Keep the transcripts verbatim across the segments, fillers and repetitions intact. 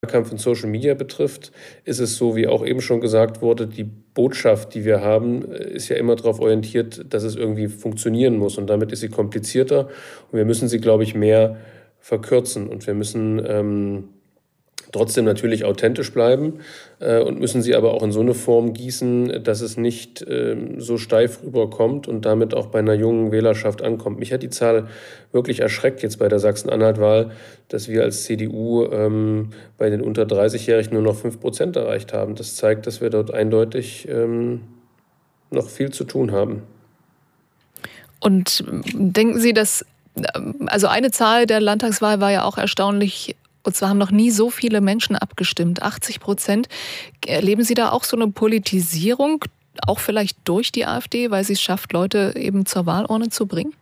Wahlkampf in Social Media betrifft, ist es so, wie auch eben schon gesagt wurde, die Botschaft, die wir haben, ist ja immer darauf orientiert, dass es irgendwie funktionieren muss. Und damit ist sie komplizierter. Und wir müssen sie, glaube ich, mehr verkürzen. Und wir müssen ähm, trotzdem natürlich authentisch bleiben äh, und müssen sie aber auch in so eine Form gießen, dass es nicht äh, so steif rüberkommt und damit auch bei einer jungen Wählerschaft ankommt. Mich hat die Zahl wirklich erschreckt jetzt bei der Sachsen-Anhalt-Wahl, dass wir als C D U ähm, bei den unter dreißig-Jährigen nur noch fünf Prozent erreicht haben. Das zeigt, dass wir dort eindeutig ähm, noch viel zu tun haben. Und denken Sie, dass, also eine Zahl der Landtagswahl war ja auch erstaunlich, und zwar haben noch nie so viele Menschen abgestimmt, achtzig Prozent. Erleben Sie da auch so eine Politisierung, auch vielleicht durch die AfD, weil sie es schafft, Leute eben zur Wahlurne zu bringen?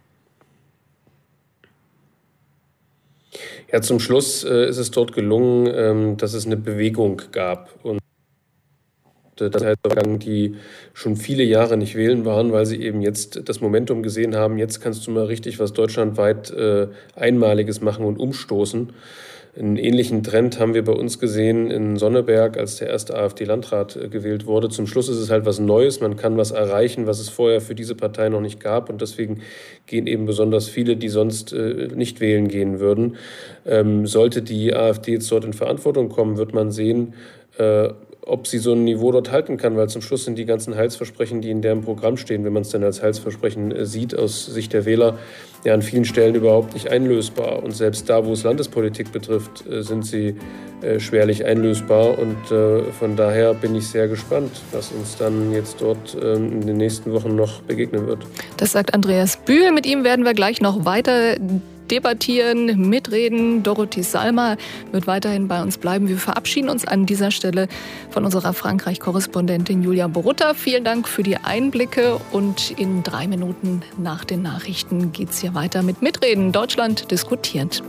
Ja, zum Schluss äh, ist es dort gelungen, ähm, dass es eine Bewegung gab. Und äh, das heißt, die schon viele Jahre nicht wählen waren, weil sie eben jetzt das Momentum gesehen haben, jetzt kannst du mal richtig was deutschlandweit äh, Einmaliges machen und umstoßen. Einen ähnlichen Trend haben wir bei uns gesehen in Sonneberg, als der erste AfD-Landrat gewählt wurde. Zum Schluss ist es halt was Neues. Man kann was erreichen, was es vorher für diese Partei noch nicht gab. Und deswegen gehen eben besonders viele, die sonst äh, nicht wählen gehen würden. Ähm, sollte die AfD jetzt dort in Verantwortung kommen, wird man sehen, äh, ob sie so ein Niveau dort halten kann, weil zum Schluss sind die ganzen Heilsversprechen, die in deren Programm stehen, wenn man es denn als Heilsversprechen äh, sieht, aus Sicht der Wähler, ja an vielen Stellen überhaupt nicht einlösbar. Und selbst da, wo es Landespolitik betrifft, äh, sind sie äh, schwerlich einlösbar. Und äh, von daher bin ich sehr gespannt, was uns dann jetzt dort äh, in den nächsten Wochen noch begegnen wird. Das sagt Andreas Bühl. Mit ihm werden wir gleich noch weiter debattieren, mitreden. Dorothee Salmer wird weiterhin bei uns bleiben. Wir verabschieden uns an dieser Stelle von unserer Frankreich-Korrespondentin Julia Borutta. Vielen Dank für die Einblicke und in drei Minuten nach den Nachrichten geht es hier weiter mit Mitreden. Deutschland diskutiert.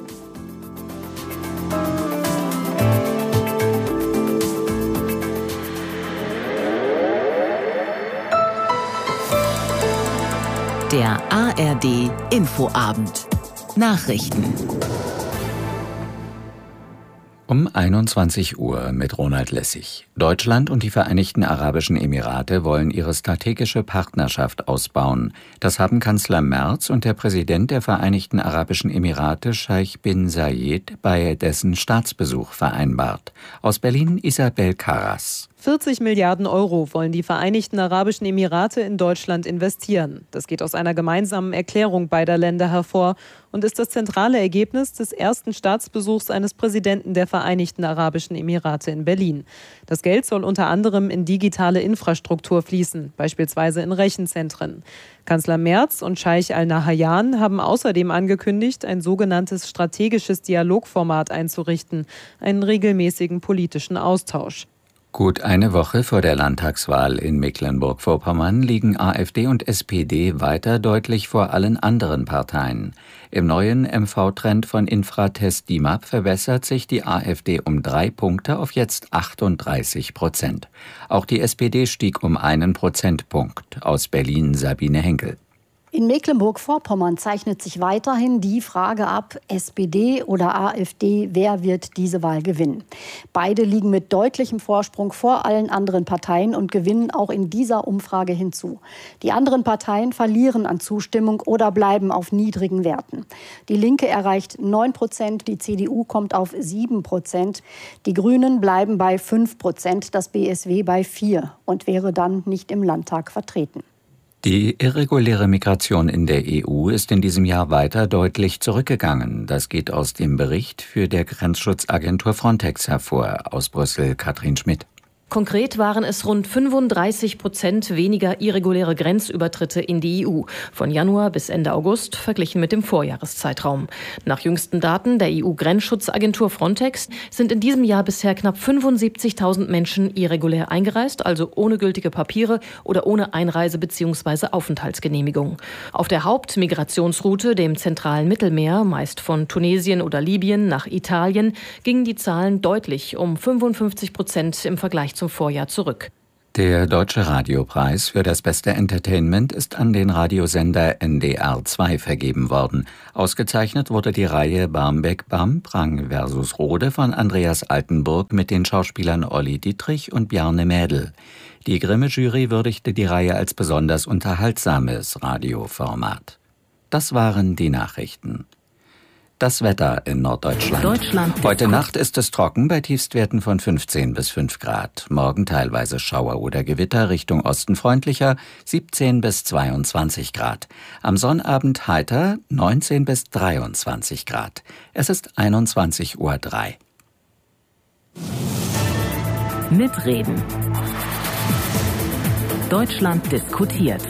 Der A R D Infoabend. Nachrichten. Um einundzwanzig Uhr mit Ronald Lessig. Deutschland und die Vereinigten Arabischen Emirate wollen ihre strategische Partnerschaft ausbauen. Das haben Kanzler Merz und der Präsident der Vereinigten Arabischen Emirate, Scheich bin Zayed, bei dessen Staatsbesuch vereinbart. Aus Berlin Isabel Karas. vierzig Milliarden Euro wollen die Vereinigten Arabischen Emirate in Deutschland investieren. Das geht aus einer gemeinsamen Erklärung beider Länder hervor und ist das zentrale Ergebnis des ersten Staatsbesuchs eines Präsidenten der Vereinigten Arabischen Emirate in Berlin. Das Geld soll unter anderem in digitale Infrastruktur fließen, beispielsweise in Rechenzentren. Kanzler Merz und Scheich Al-Nahyan haben außerdem angekündigt, ein sogenanntes strategisches Dialogformat einzurichten, einen regelmäßigen politischen Austausch. Gut eine Woche vor der Landtagswahl in Mecklenburg-Vorpommern liegen AfD und S P D weiter deutlich vor allen anderen Parteien. Im neuen M V-Trend von Infratest D I M A P verbessert sich die AfD um drei Punkte auf jetzt achtunddreißig Prozent. Auch die S P D stieg um einen Prozentpunkt. Aus Berlin Sabine Henkel. In Mecklenburg-Vorpommern zeichnet sich weiterhin die Frage ab, S P D oder AfD, wer wird diese Wahl gewinnen? Beide liegen mit deutlichem Vorsprung vor allen anderen Parteien und gewinnen auch in dieser Umfrage hinzu. Die anderen Parteien verlieren an Zustimmung oder bleiben auf niedrigen Werten. Die Linke erreicht neun Prozent, die C D U kommt auf sieben Prozent, die Grünen bleiben bei fünf Prozent, das B S W bei vier und wäre dann nicht im Landtag vertreten. Die irreguläre Migration in der E U ist in diesem Jahr weiter deutlich zurückgegangen. Das geht aus dem Bericht für der Grenzschutzagentur Frontex hervor. Aus Brüssel Katrin Schmidt. Konkret waren es rund fünfunddreißig Prozent weniger irreguläre Grenzübertritte in die E U. Von Januar bis Ende August verglichen mit dem Vorjahreszeitraum. Nach jüngsten Daten der E U-Grenzschutzagentur Frontex sind in diesem Jahr bisher knapp fünfundsiebzigtausend Menschen irregulär eingereist, also ohne gültige Papiere oder ohne Einreise- bzw. Aufenthaltsgenehmigung. Auf der Hauptmigrationsroute, dem zentralen Mittelmeer, meist von Tunesien oder Libyen nach Italien, gingen die Zahlen deutlich um fünfundfünfzig Prozent im Vergleich zum Vorjahr zurück. Der Deutsche Radiopreis für das beste Entertainment ist an den Radiosender N D R zwei vergeben worden. Ausgezeichnet wurde die Reihe Barmbek-Bam, Prang versus Rode von Andreas Altenburg mit den Schauspielern Olli Dietrich und Bjarne Mädel. Die Grimme-Jury würdigte die Reihe als besonders unterhaltsames Radioformat. Das waren die Nachrichten. Das Wetter in Norddeutschland. Deutschland Heute Nacht ist es trocken bei Tiefstwerten von fünfzehn bis fünf Grad. Morgen teilweise Schauer oder Gewitter, Richtung Osten freundlicher, siebzehn bis zweiundzwanzig Grad. Am Sonnabend heiter, neunzehn bis dreiundzwanzig Grad. Es ist einundzwanzig Uhr drei. Mitreden. Deutschland diskutiert.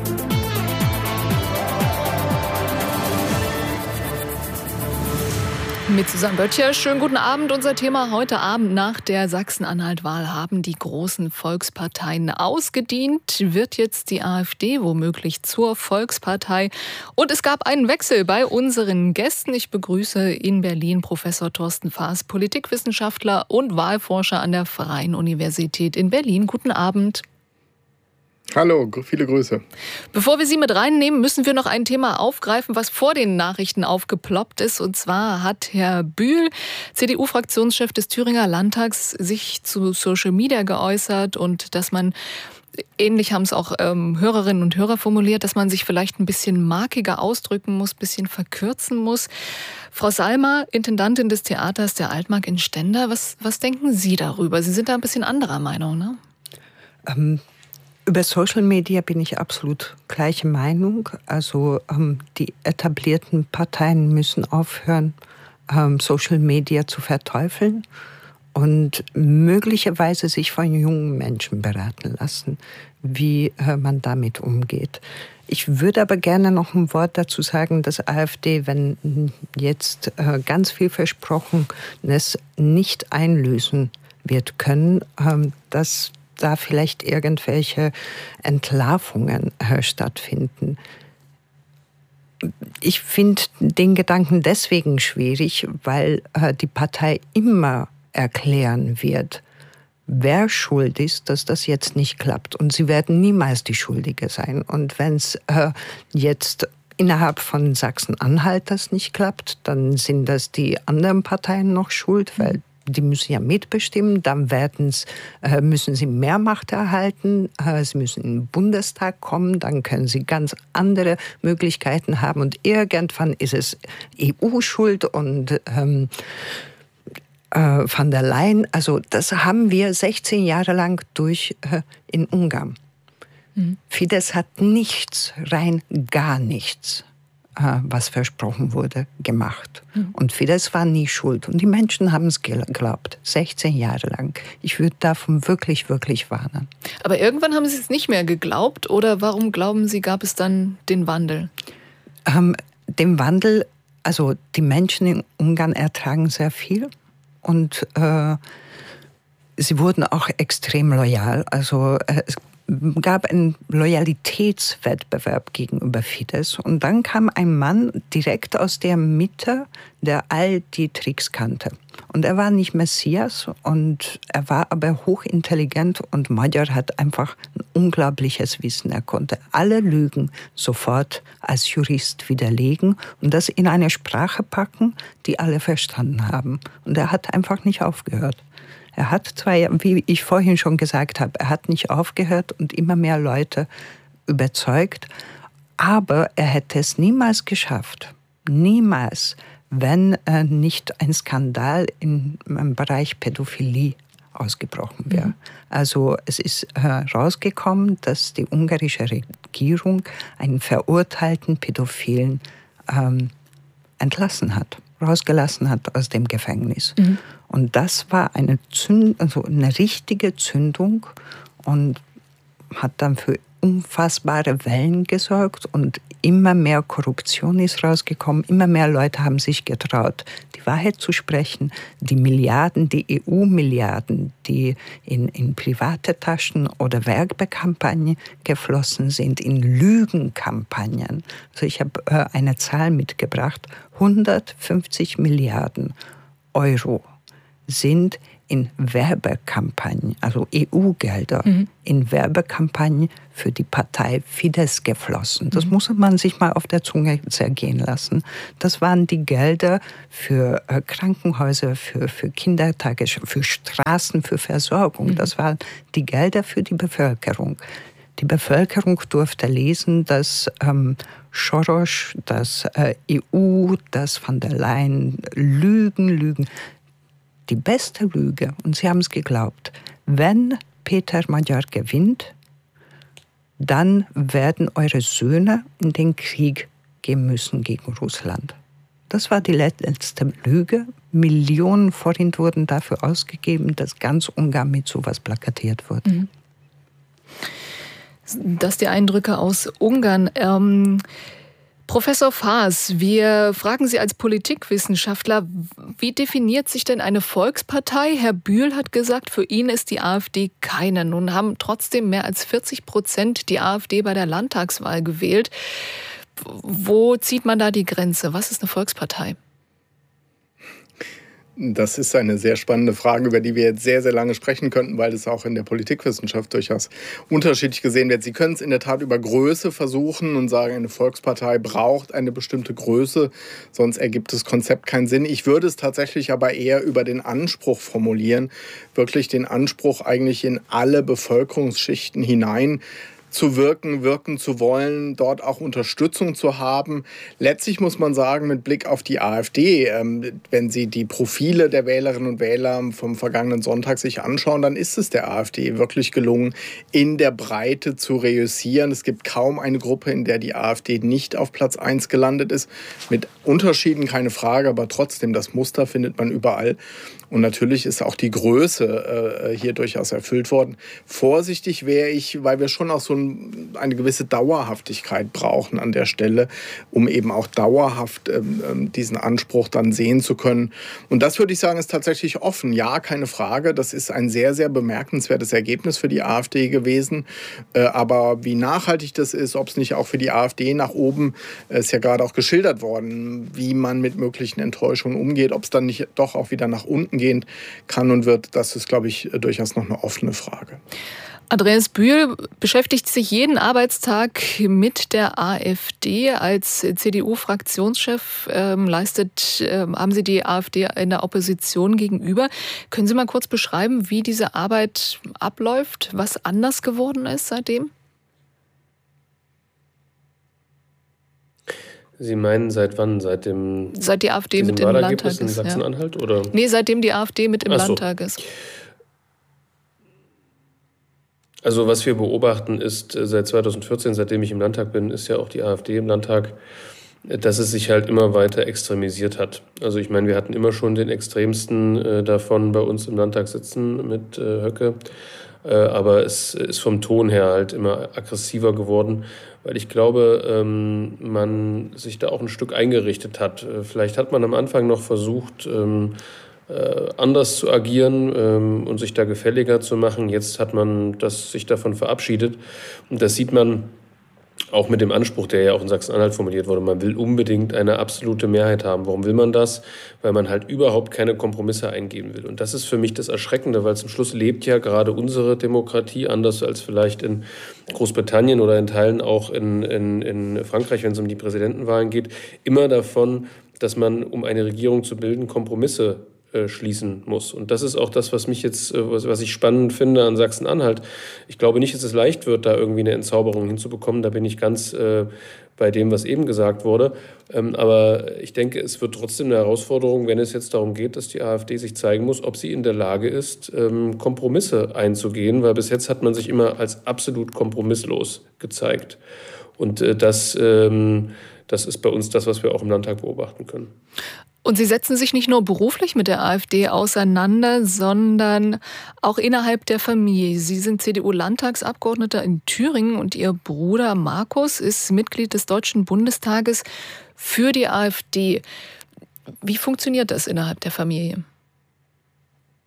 Mit Susanne Böttcher. Schönen guten Abend. Unser Thema heute Abend: Nach der Sachsen-Anhalt-Wahl haben die großen Volksparteien ausgedient. Wird jetzt die AfD womöglich zur Volkspartei? Und es gab einen Wechsel bei unseren Gästen. Ich begrüße in Berlin Professor Thorsten Faas, Politikwissenschaftler und Wahlforscher an der Freien Universität in Berlin. Guten Abend. Hallo, viele Grüße. Bevor wir Sie mit reinnehmen, müssen wir noch ein Thema aufgreifen, was vor den Nachrichten aufgeploppt ist. Und zwar hat Herr Bühl, C D U-Fraktionschef des Thüringer Landtags, sich zu Social Media geäußert und dass man, ähnlich haben es auch ähm, Hörerinnen und Hörer formuliert, dass man sich vielleicht ein bisschen markiger ausdrücken muss, ein bisschen verkürzen muss. Frau Salma, Intendantin des Theaters der Altmark in Stendal, was, was denken Sie darüber? Sie sind da ein bisschen anderer Meinung, ne? Ähm Über Social Media bin ich absolut gleicher Meinung. Also ähm, die etablierten Parteien müssen aufhören, ähm, Social Media zu verteufeln und möglicherweise sich von jungen Menschen beraten lassen, wie äh, man damit umgeht. Ich würde aber gerne noch ein Wort dazu sagen, dass AfD, wenn jetzt äh, ganz viel Versprochenes nicht einlösen wird können, ähm, dass da vielleicht irgendwelche Entlarvungen äh, stattfinden. Ich finde den Gedanken deswegen schwierig, weil äh, die Partei immer erklären wird, wer schuld ist, dass das jetzt nicht klappt. Und sie werden niemals die Schuldige sein. Und wenn es äh, jetzt innerhalb von Sachsen-Anhalt das nicht klappt, dann sind das die anderen Parteien noch schuld, weil die müssen ja mitbestimmen, dann werden's, äh, müssen sie mehr Macht erhalten, äh, sie müssen in den Bundestag kommen, dann können sie ganz andere Möglichkeiten haben und irgendwann ist es E U-Schuld und ähm, äh, von der Leyen. Also das haben wir sechzehn Jahre lang durch äh, in Ungarn. Mhm. Fidesz hat nichts, rein gar nichts, was versprochen wurde, gemacht. Mhm. Und Fidesz war nie schuld. Und die Menschen haben es geglaubt, sechzehn Jahre lang. Ich würde davon wirklich, wirklich warnen. Aber irgendwann haben Sie es nicht mehr geglaubt? Oder warum glauben Sie, gab es dann den Wandel? Ähm, den Wandel, also die Menschen in Ungarn ertragen sehr viel. Und äh, sie wurden auch extrem loyal. Also äh, es gab einen Loyalitätswettbewerb gegenüber Fidesz. Und dann kam ein Mann direkt aus der Mitte, der all die Tricks kannte. Und er war nicht Messias, und er war aber hochintelligent, und Magyar hat einfach ein unglaubliches Wissen. Er konnte alle Lügen sofort als Jurist widerlegen und das in eine Sprache packen, die alle verstanden haben. Und er hat einfach nicht aufgehört. Er hat zwar, wie ich vorhin schon gesagt habe, er hat nicht aufgehört und immer mehr Leute überzeugt, aber er hätte es niemals geschafft, niemals, wenn äh, nicht ein Skandal im, im Bereich Pädophilie ausgebrochen wäre. Mhm. Also es ist herausgekommen, dass die ungarische Regierung einen verurteilten Pädophilen ähm, entlassen hat, rausgelassen hat aus dem Gefängnis. Mhm. Und das war eine, Zünd, also eine richtige Zündung und hat dann für unfassbare Wellen gesorgt, und immer mehr Korruption ist rausgekommen, immer mehr Leute haben sich getraut, die Wahrheit zu sprechen. Die Milliarden, die E U-Milliarden, die in, in private Taschen oder Werbekampagnen geflossen sind, in Lügenkampagnen. Also ich habe äh, eine Zahl mitgebracht, hundertfünfzig Milliarden Euro sind in Werbekampagnen, also E U-Gelder, mhm. in Werbekampagnen für die Partei Fidesz geflossen. Das mhm. muss man sich mal auf der Zunge zergehen lassen. Das waren die Gelder für äh, Krankenhäuser, für, für Kindertage, für Straßen, für Versorgung. Mhm. Das waren die Gelder für die Bevölkerung. Die Bevölkerung durfte lesen, dass ähm, Soros, dass äh, E U, dass von der Leyen lügen, lügen. Die beste Lüge, und sie haben es geglaubt, wenn Peter Magyar gewinnt, dann werden eure Söhne in den Krieg gehen müssen gegen Russland. Das war die letzte Lüge. Millionen Forint wurden dafür ausgegeben, dass ganz Ungarn mit sowas plakatiert wurde. Mhm. Das die Eindrücke aus Ungarn. Ähm Professor Faas, wir fragen Sie als Politikwissenschaftler, wie definiert sich denn eine Volkspartei? Herr Bühl hat gesagt, für ihn ist die AfD keine. Nun haben trotzdem mehr als vierzig Prozent die AfD bei der Landtagswahl gewählt. Wo zieht man da die Grenze? Was ist eine Volkspartei? Das ist eine sehr spannende Frage, über die wir jetzt sehr, sehr lange sprechen könnten, weil es auch in der Politikwissenschaft durchaus unterschiedlich gesehen wird. Sie können es in der Tat über Größe versuchen und sagen, eine Volkspartei braucht eine bestimmte Größe, sonst ergibt das Konzept keinen Sinn. Ich würde es tatsächlich aber eher über den Anspruch formulieren, wirklich den Anspruch eigentlich in alle Bevölkerungsschichten hinein zu wirken, wirken zu wollen, dort auch Unterstützung zu haben. Letztlich muss man sagen, mit Blick auf die AfD, ähm, wenn Sie die Profile der Wählerinnen und Wähler vom vergangenen Sonntag sich anschauen, dann ist es der AfD wirklich gelungen, in der Breite zu reüssieren. Es gibt kaum eine Gruppe, in der die AfD nicht auf Platz eins gelandet ist. Mit Unterschieden, keine Frage, aber trotzdem, das Muster findet man überall. Und natürlich ist auch die Größe äh, hier durchaus erfüllt worden. Vorsichtig wäre ich, weil wir schon auch so ein, eine gewisse Dauerhaftigkeit brauchen an der Stelle, um eben auch dauerhaft ähm, diesen Anspruch dann sehen zu können. Und das würde ich sagen, ist tatsächlich offen. Ja, keine Frage. Das ist ein sehr, sehr bemerkenswertes Ergebnis für die AfD gewesen. Äh, aber wie nachhaltig das ist, ob es nicht auch für die AfD nach oben, äh, ist ja gerade auch geschildert worden, wie man mit möglichen Enttäuschungen umgeht, ob es dann nicht doch auch wieder nach unten gehen kann und wird, das ist, glaube ich, durchaus noch eine offene Frage. Andreas Bühl beschäftigt sich jeden Arbeitstag mit der AfD. Als C D U-Fraktionschef ähm, leistet, ähm, haben Sie die AfD in der Opposition gegenüber. Können Sie mal kurz beschreiben, wie diese Arbeit abläuft, was anders geworden ist seitdem? Sie meinen seit wann? Seit dem Seit die AfD mit im Landtag ist? In Sachsen-Anhalt, ja. Oder? Nee, seitdem die AfD mit im Ach so. Landtag ist. Also was wir beobachten ist, seit zweitausendvierzehn, seitdem ich im Landtag bin, ist ja auch die AfD im Landtag, dass es sich halt immer weiter extremisiert hat. Also ich meine, wir hatten immer schon den Extremsten äh, davon bei uns im Landtag sitzen mit äh, Höcke. Äh, aber es ist vom Ton her halt immer aggressiver geworden, weil ich glaube, ähm, man sich da auch ein Stück eingerichtet hat. Äh, vielleicht hat man am Anfang noch versucht, ähm, äh, anders zu agieren ähm, und sich da gefälliger zu machen. Jetzt hat man das, sich davon verabschiedet. Und das sieht man auch mit dem Anspruch, der ja auch in Sachsen-Anhalt formuliert wurde. Man will unbedingt eine absolute Mehrheit haben. Warum will man das? Weil man halt überhaupt keine Kompromisse eingehen will. Und das ist für mich das Erschreckende, weil zum Schluss lebt ja gerade unsere Demokratie, anders als vielleicht in Großbritannien oder in Teilen auch in, in, in Frankreich, wenn es um die Präsidentenwahlen geht, immer davon, dass man, um eine Regierung zu bilden, Kompromisse schließen muss. Und das ist auch das, was mich jetzt, was, was ich spannend finde an Sachsen-Anhalt. Ich glaube nicht, dass es leicht wird, da irgendwie eine Entzauberung hinzubekommen. Da bin ich ganz äh, bei dem, was eben gesagt wurde. Ähm, aber ich denke, es wird trotzdem eine Herausforderung, wenn es jetzt darum geht, dass die AfD sich zeigen muss, ob sie in der Lage ist, ähm, Kompromisse einzugehen, weil bis jetzt hat man sich immer als absolut kompromisslos gezeigt. Und äh, das, ähm, das ist bei uns das, was wir auch im Landtag beobachten können. Und Sie setzen sich nicht nur beruflich mit der AfD auseinander, sondern auch innerhalb der Familie. Sie sind C D U-Landtagsabgeordneter in Thüringen und Ihr Bruder Markus ist Mitglied des Deutschen Bundestages für die AfD. Wie funktioniert das innerhalb der Familie?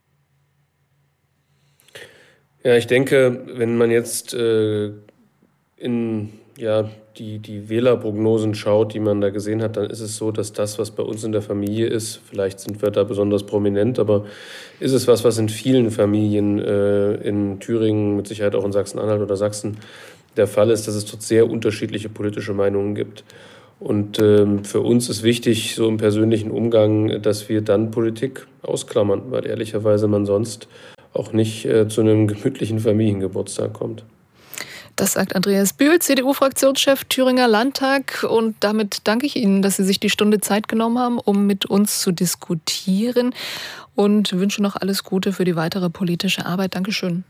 Ja, ich denke, wenn man jetzt äh, in ja, die, die Wählerprognosen schaut, die man da gesehen hat, dann ist es so, dass das, was bei uns in der Familie ist, vielleicht sind wir da besonders prominent, aber ist es was, was in vielen Familien äh, in Thüringen, mit Sicherheit auch in Sachsen-Anhalt oder Sachsen der Fall ist, dass es dort sehr unterschiedliche politische Meinungen gibt. Und ähm, für uns ist wichtig, so im persönlichen Umgang, dass wir dann Politik ausklammern, weil ehrlicherweise man sonst auch nicht äh, zu einem gemütlichen Familiengeburtstag kommt. Das sagt Andreas Bühl, C D U-Fraktionschef Thüringer Landtag. Und damit danke ich Ihnen, dass Sie sich die Stunde Zeit genommen haben, um mit uns zu diskutieren. Und wünsche noch alles Gute für die weitere politische Arbeit. Dankeschön.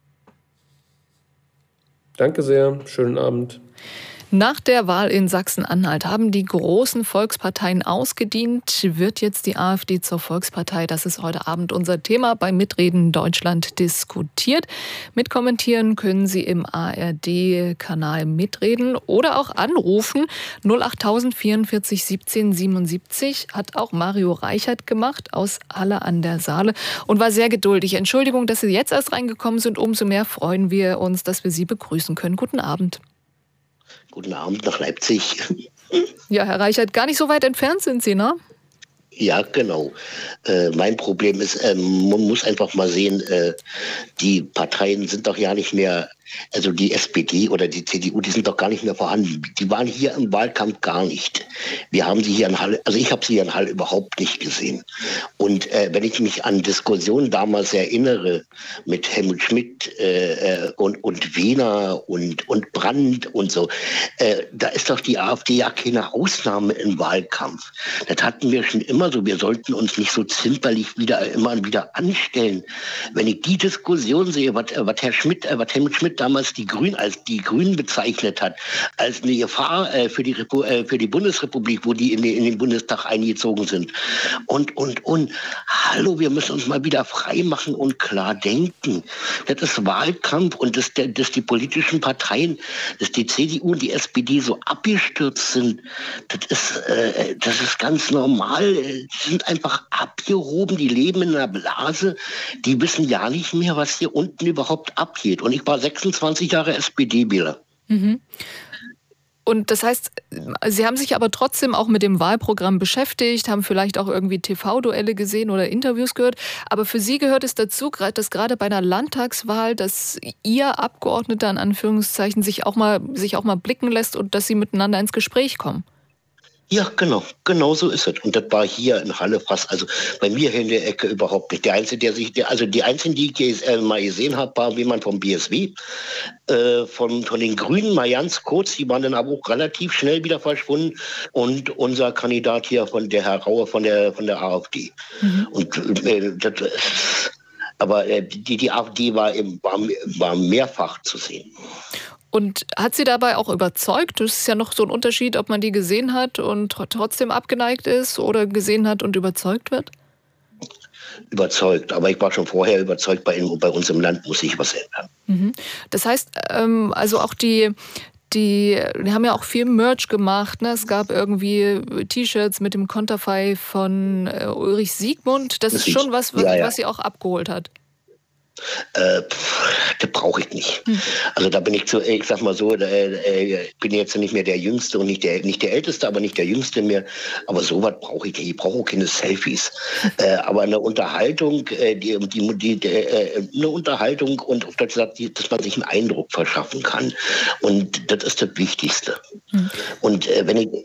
Danke sehr. Schönen Abend. Nach der Wahl in Sachsen-Anhalt haben die großen Volksparteien ausgedient. Wird jetzt die AfD zur Volkspartei? Das ist heute Abend unser Thema bei Mitreden Deutschland diskutiert. Mitkommentieren können Sie im A R D-Kanal Mitreden oder auch anrufen. null achttausend vierundvierzig siebzehn siebenundsiebzig hat auch Mario Reichert gemacht aus Halle an der Saale und war sehr geduldig. Entschuldigung, dass Sie jetzt erst reingekommen sind. Umso mehr freuen wir uns, dass wir Sie begrüßen können. Guten Abend. Guten Abend nach Leipzig. Ja, Herr Reichert, gar nicht so weit entfernt sind Sie, ne? Ja, genau. Äh, mein Problem ist, äh, man muss einfach mal sehen, äh, die Parteien sind doch ja nicht mehr, also die S P D oder die C D U, die sind doch gar nicht mehr vorhanden. Die waren hier im Wahlkampf gar nicht. Wir haben sie hier in Halle, also ich habe sie hier in Halle überhaupt nicht gesehen. Und äh, wenn ich mich an Diskussionen damals erinnere mit Helmut Schmidt äh, und, und Wehner und, und Brandt und so, äh, da ist doch die AfD ja keine Ausnahme im Wahlkampf. Das hatten wir schon immer so. Wir sollten uns nicht so zimperlich wieder immer wieder anstellen. Wenn ich die Diskussion sehe, was, was Herr Schmidt, äh, was Helmut Schmidt damals die Grünen als die Grünen bezeichnet hat, als eine Gefahr äh, für die Repu- äh, für die Bundesrepublik, wo die in, die in den Bundestag eingezogen sind. Und und und hallo, wir müssen uns mal wieder frei machen und klar denken. Das ist Wahlkampf und dass, dass die politischen Parteien, dass die C D U und die S P D so abgestürzt sind, das ist äh, das ist ganz normal. Die sind einfach abgehoben, die leben in einer Blase, die wissen ja nicht mehr, was hier unten überhaupt abgeht. Und ich war sechsundzwanzig Jahre S P D-Wähler. Mhm. Und das heißt, Sie haben sich aber trotzdem auch mit dem Wahlprogramm beschäftigt, haben vielleicht auch irgendwie T V-Duelle gesehen oder Interviews gehört. Aber für Sie gehört es dazu, dass gerade bei einer Landtagswahl, dass Ihr Abgeordneter in Anführungszeichen sich auch mal, sich auch mal blicken lässt und dass Sie miteinander ins Gespräch kommen. Ja, genau, genau so ist es. Und das war hier in Halle fast, also bei mir hier in der Ecke überhaupt nicht. Der Einzige, der sich, der, also die Einzigen, die ich äh, mal gesehen habe, war jemand vom B S W, äh, von, von den Grünen, mal ganz kurz, die waren dann aber auch relativ schnell wieder verschwunden und unser Kandidat hier von der Herr Raue von der, von der AfD. Mhm. Und äh, das, aber äh, die, die AfD war, war, war mehrfach zu sehen. Und hat Sie dabei auch überzeugt? Das ist ja noch so ein Unterschied, ob man die gesehen hat und trotzdem abgeneigt ist oder gesehen hat und überzeugt wird? Überzeugt, aber ich war schon vorher überzeugt, bei, bei uns im Land muss sich was ändern. Mhm. Das heißt, also auch die... Die, die haben ja auch viel Merch gemacht. Ne? Es gab irgendwie T-Shirts mit dem Konterfei von äh, Ulrich Siegmund. Das, das ist schon was, was, ja, ja. was Sie auch abgeholt hat. Äh, das brauche ich nicht. Hm. Also da bin ich zu, ich sag mal so, äh, ich bin jetzt nicht mehr der Jüngste und nicht der, nicht der Älteste, aber nicht der Jüngste mehr. Aber sowas brauche ich nicht. Ich brauche auch keine Selfies. äh, aber eine Unterhaltung, äh, die, die, die, die, äh, eine Unterhaltung und auf das, dass man sich einen Eindruck verschaffen kann. Und das ist das Wichtigste. Hm. Und äh, wenn ich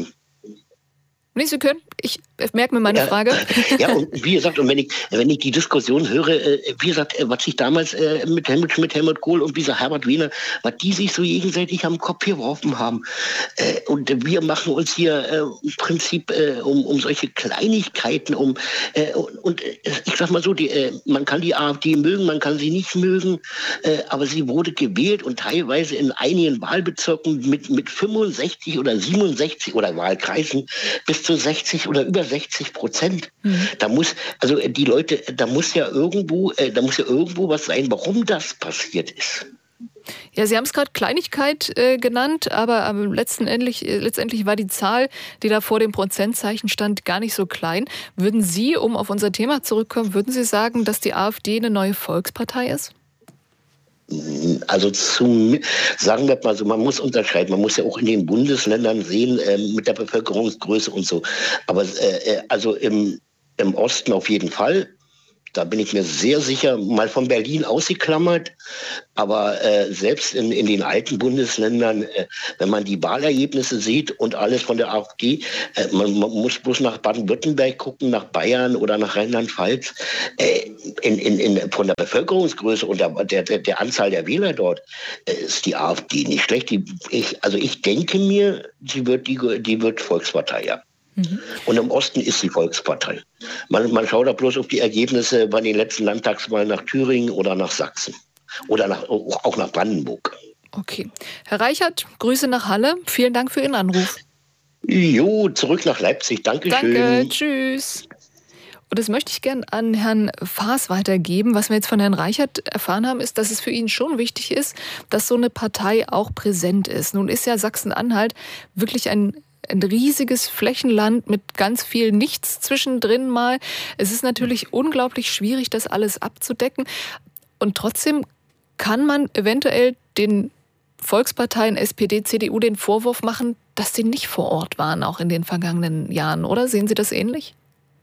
Nee, Sie können. Ich merke mir meine ja, Frage. Ja, und wie gesagt, und wenn ich, wenn ich die Diskussion höre, wie gesagt, was sich damals mit Helmut Schmidt, Helmut Kohl und wie gesagt, Herbert Wehner, was die sich so gegenseitig am Kopf geworfen haben. Und wir machen uns hier im Prinzip um, um solche Kleinigkeiten, um und ich sag mal so, die, man kann die AfD mögen, man kann sie nicht mögen, aber sie wurde gewählt und teilweise in einigen Wahlbezirken mit, mit fünfundsechzig oder siebenundsechzig oder Wahlkreisen bis zu sechzig oder über sechzig Prozent. Mhm. Da muss, also die Leute, da muss ja irgendwo, äh, da muss ja irgendwo was sein, warum das passiert ist. Ja, Sie haben es gerade Kleinigkeit äh, genannt, aber ähm, letztendlich, äh, letztendlich war die Zahl, die da vor dem Prozentzeichen stand, gar nicht so klein. Würden Sie, um auf unser Thema zurückzukommen, würden Sie sagen, dass die AfD eine neue Volkspartei ist? Also zum, sagen wir mal so, man muss unterscheiden, man muss ja auch in den Bundesländern sehen, äh, mit der Bevölkerungsgröße und so. Aber äh, also im, im Osten auf jeden Fall. Da bin ich mir sehr sicher, mal von Berlin ausgeklammert. Aber äh, selbst in, in den alten Bundesländern, äh, wenn man die Wahlergebnisse sieht und alles von der AfD, äh, man, man muss bloß nach Baden-Württemberg gucken, nach Bayern oder nach Rheinland-Pfalz. Äh, in, in, in, von der Bevölkerungsgröße und der, der, der Anzahl der Wähler dort äh, ist die AfD nicht schlecht. Die, ich, also ich denke mir, sie wird die, die wird Volkspartei, ja. Mhm. Und im Osten ist die Volkspartei. Man, man schaut da bloß auf die Ergebnisse bei den letzten Landtagswahlen nach Thüringen oder nach Sachsen. Oder nach, auch nach Brandenburg. Okay. Herr Reichert, Grüße nach Halle. Vielen Dank für Ihren Anruf. Jo, zurück nach Leipzig. Dankeschön. Danke, tschüss. Und das möchte ich gern an Herrn Faas weitergeben. Was wir jetzt von Herrn Reichert erfahren haben, ist, dass es für ihn schon wichtig ist, dass so eine Partei auch präsent ist. Nun ist ja Sachsen-Anhalt wirklich ein ein riesiges Flächenland mit ganz viel Nichts zwischendrin mal. Es ist natürlich unglaublich schwierig, das alles abzudecken. Und trotzdem kann man eventuell den Volksparteien S P D, C D U den Vorwurf machen, dass sie nicht vor Ort waren, auch in den vergangenen Jahren, oder? Sehen Sie das ähnlich?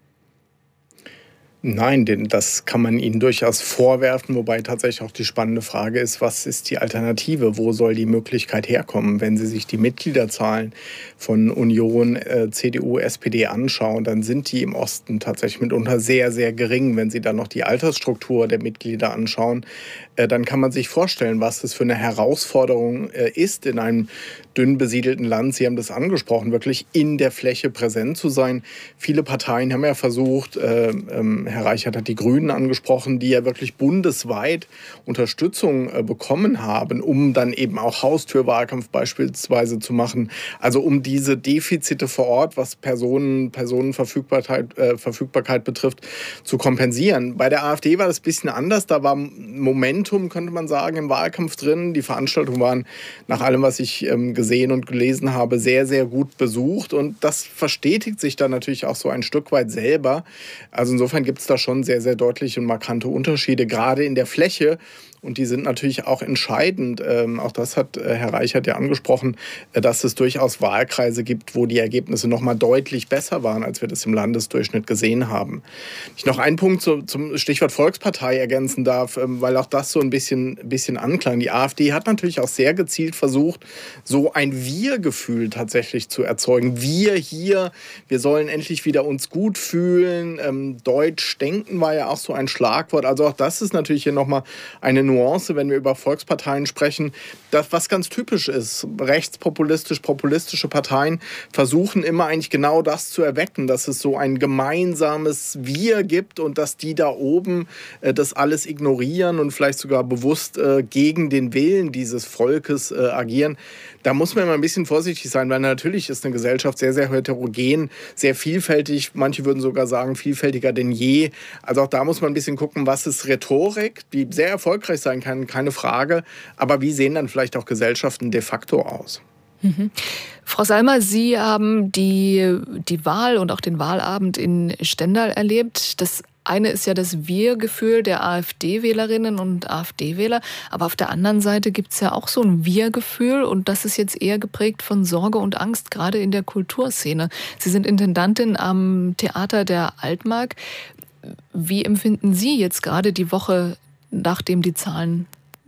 Nein, denn das kann man ihnen durchaus vorwerfen, wobei tatsächlich auch die spannende Frage ist, was ist die Alternative? Wo soll die Möglichkeit herkommen? Wenn Sie sich die Mitgliederzahlen von Union, äh, C D U, S P D anschauen, dann sind die im Osten tatsächlich mitunter sehr, sehr gering. Wenn Sie dann noch die Altersstruktur der Mitglieder anschauen, äh, dann kann man sich vorstellen, was das für eine Herausforderung äh, ist, in einem dünn besiedelten Land, Sie haben das angesprochen, wirklich in der Fläche präsent zu sein. Viele Parteien haben ja versucht, äh, ähm, Herr Reichert hat die Grünen angesprochen, die ja wirklich bundesweit Unterstützung äh, bekommen haben, um dann eben auch Haustürwahlkampf beispielsweise zu machen. Also um diese Defizite vor Ort, was Personen, Personenverfügbarkeit äh, Verfügbarkeit betrifft, zu kompensieren. Bei der AfD war das ein bisschen anders. Da war Momentum, könnte man sagen, im Wahlkampf drin. Die Veranstaltungen waren nach allem, was ich ähm, gesehen und gelesen habe, sehr, sehr gut besucht. Und das verstetigt sich dann natürlich auch so ein Stück weit selber. Also insofern gibt es da schon sehr, sehr deutliche und markante Unterschiede, gerade in der Fläche. Und die sind natürlich auch entscheidend. Ähm, auch das hat äh, Herr Reichert ja angesprochen, äh, dass es durchaus Wahlkreise gibt, wo die Ergebnisse noch mal deutlich besser waren, als wir das im Landesdurchschnitt gesehen haben. Ich noch einen Punkt zu, zum Stichwort Volkspartei ergänzen darf, ähm, weil auch das so ein bisschen, bisschen anklang. Die AfD hat natürlich auch sehr gezielt versucht, so ein Wir-Gefühl tatsächlich zu erzeugen. Wir hier, wir sollen endlich wieder uns gut fühlen. Ähm, Deutsch denken war ja auch so ein Schlagwort. Also auch das ist natürlich hier nochmal eine Nuance, wenn wir über Volksparteien sprechen, das, was ganz typisch ist. Rechtspopulistisch, populistische Parteien versuchen immer eigentlich genau das zu erwecken, dass es so ein gemeinsames Wir gibt und dass die da oben äh, das alles ignorieren und vielleicht sogar bewusst äh, gegen den Willen dieses Volkes äh, agieren. Da muss man immer ein bisschen vorsichtig sein, weil natürlich ist eine Gesellschaft sehr, sehr heterogen, sehr vielfältig. Manche würden sogar sagen, vielfältiger denn je. Also auch da muss man ein bisschen gucken, was ist Rhetorik, die sehr erfolgreich sein kann, keine Frage. Aber wie sehen dann vielleicht auch Gesellschaften de facto aus? Mhm. Frau Salmer, Sie haben die, die Wahl und auch den Wahlabend in Stendal erlebt. Das eine ist ja das Wir-Gefühl der AfD-Wählerinnen und AfD-Wähler. Aber auf der anderen Seite gibt es ja auch so ein Wir-Gefühl. Und das ist jetzt eher geprägt von Sorge und Angst, gerade in der Kulturszene. Sie sind Intendantin am Theater der Altmark. Wie empfinden Sie jetzt gerade die Woche, nachdem die Zahlen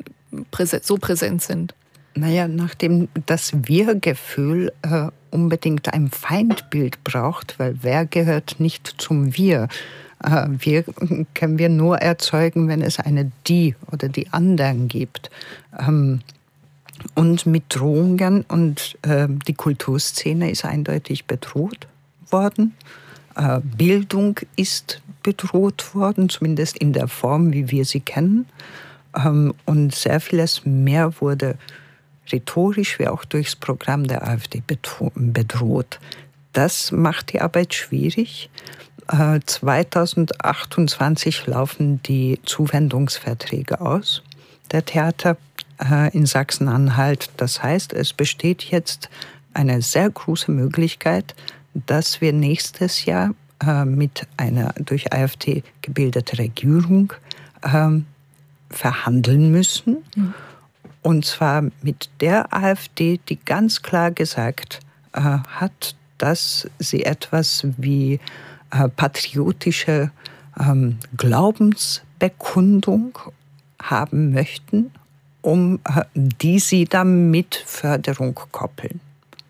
so präsent sind? Naja, nachdem das Wir-Gefühl äh, unbedingt ein Feindbild braucht, weil wer gehört nicht zum Wir? Äh, wir können wir nur erzeugen, wenn es eine Die oder die anderen gibt. Ähm, und mit Drohungen und äh, die Kulturszene ist eindeutig bedroht worden. Äh, Bildung ist bedroht worden, zumindest in der Form, wie wir sie kennen. Ähm, und sehr vieles mehr wurde rhetorisch wie auch durchs Programm der AfD bedroht. Das macht die Arbeit schwierig. Äh, zweitausendachtundzwanzig laufen die Zuwendungsverträge aus, der Theater äh, in Sachsen-Anhalt. Das heißt, es besteht jetzt eine sehr große Möglichkeit, dass wir nächstes Jahr äh, mit einer durch AfD gebildeten Regierung äh, verhandeln müssen. Mhm. Und zwar mit der AfD, die ganz klar gesagt äh, hat, dass sie etwas wie äh, patriotische ähm, Glaubensbekundung haben möchten, um äh, die sie dann mit Förderung koppeln.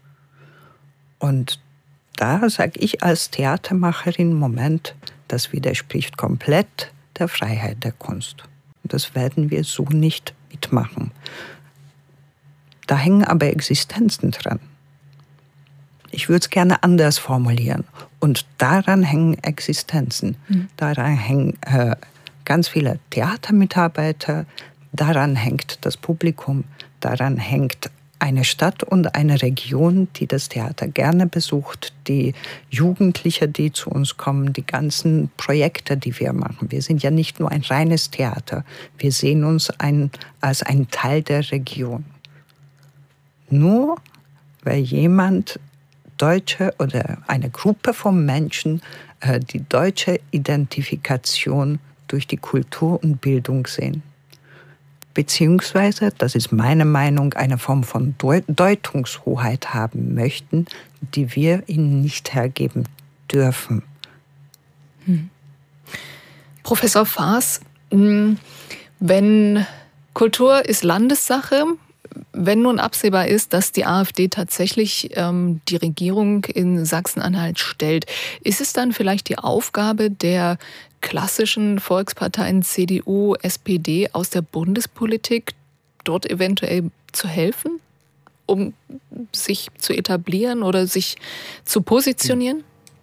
Und da sage ich als Theatermacherin, Moment, das widerspricht komplett der Freiheit der Kunst. Das werden wir so nicht mitmachen. Da hängen aber Existenzen dran. Ich würde es gerne anders formulieren. Und daran hängen Existenzen. Mhm. Daran hängen äh, ganz viele Theatermitarbeiter, daran hängt das Publikum, daran hängt eine Stadt und eine Region, die das Theater gerne besucht, die Jugendlichen, die zu uns kommen, die ganzen Projekte, die wir machen. Wir sind ja nicht nur ein reines Theater, wir sehen uns ein, als ein Teil der Region. Nur weil jemand Deutsche oder eine Gruppe von Menschen äh, die deutsche Identifikation durch die Kultur und Bildung sehen. Beziehungsweise, das ist meine Meinung, eine Form von Deutungshoheit haben möchten, die wir ihnen nicht hergeben dürfen. Hm. Professor Faas, wenn Kultur ist Landessache, wenn nun absehbar ist, dass die AfD tatsächlich ähm, die Regierung in Sachsen-Anhalt stellt, ist es dann vielleicht die Aufgabe der klassischen Volksparteien C D U, S P D aus der Bundespolitik, dort eventuell zu helfen, um sich zu etablieren oder sich zu positionieren?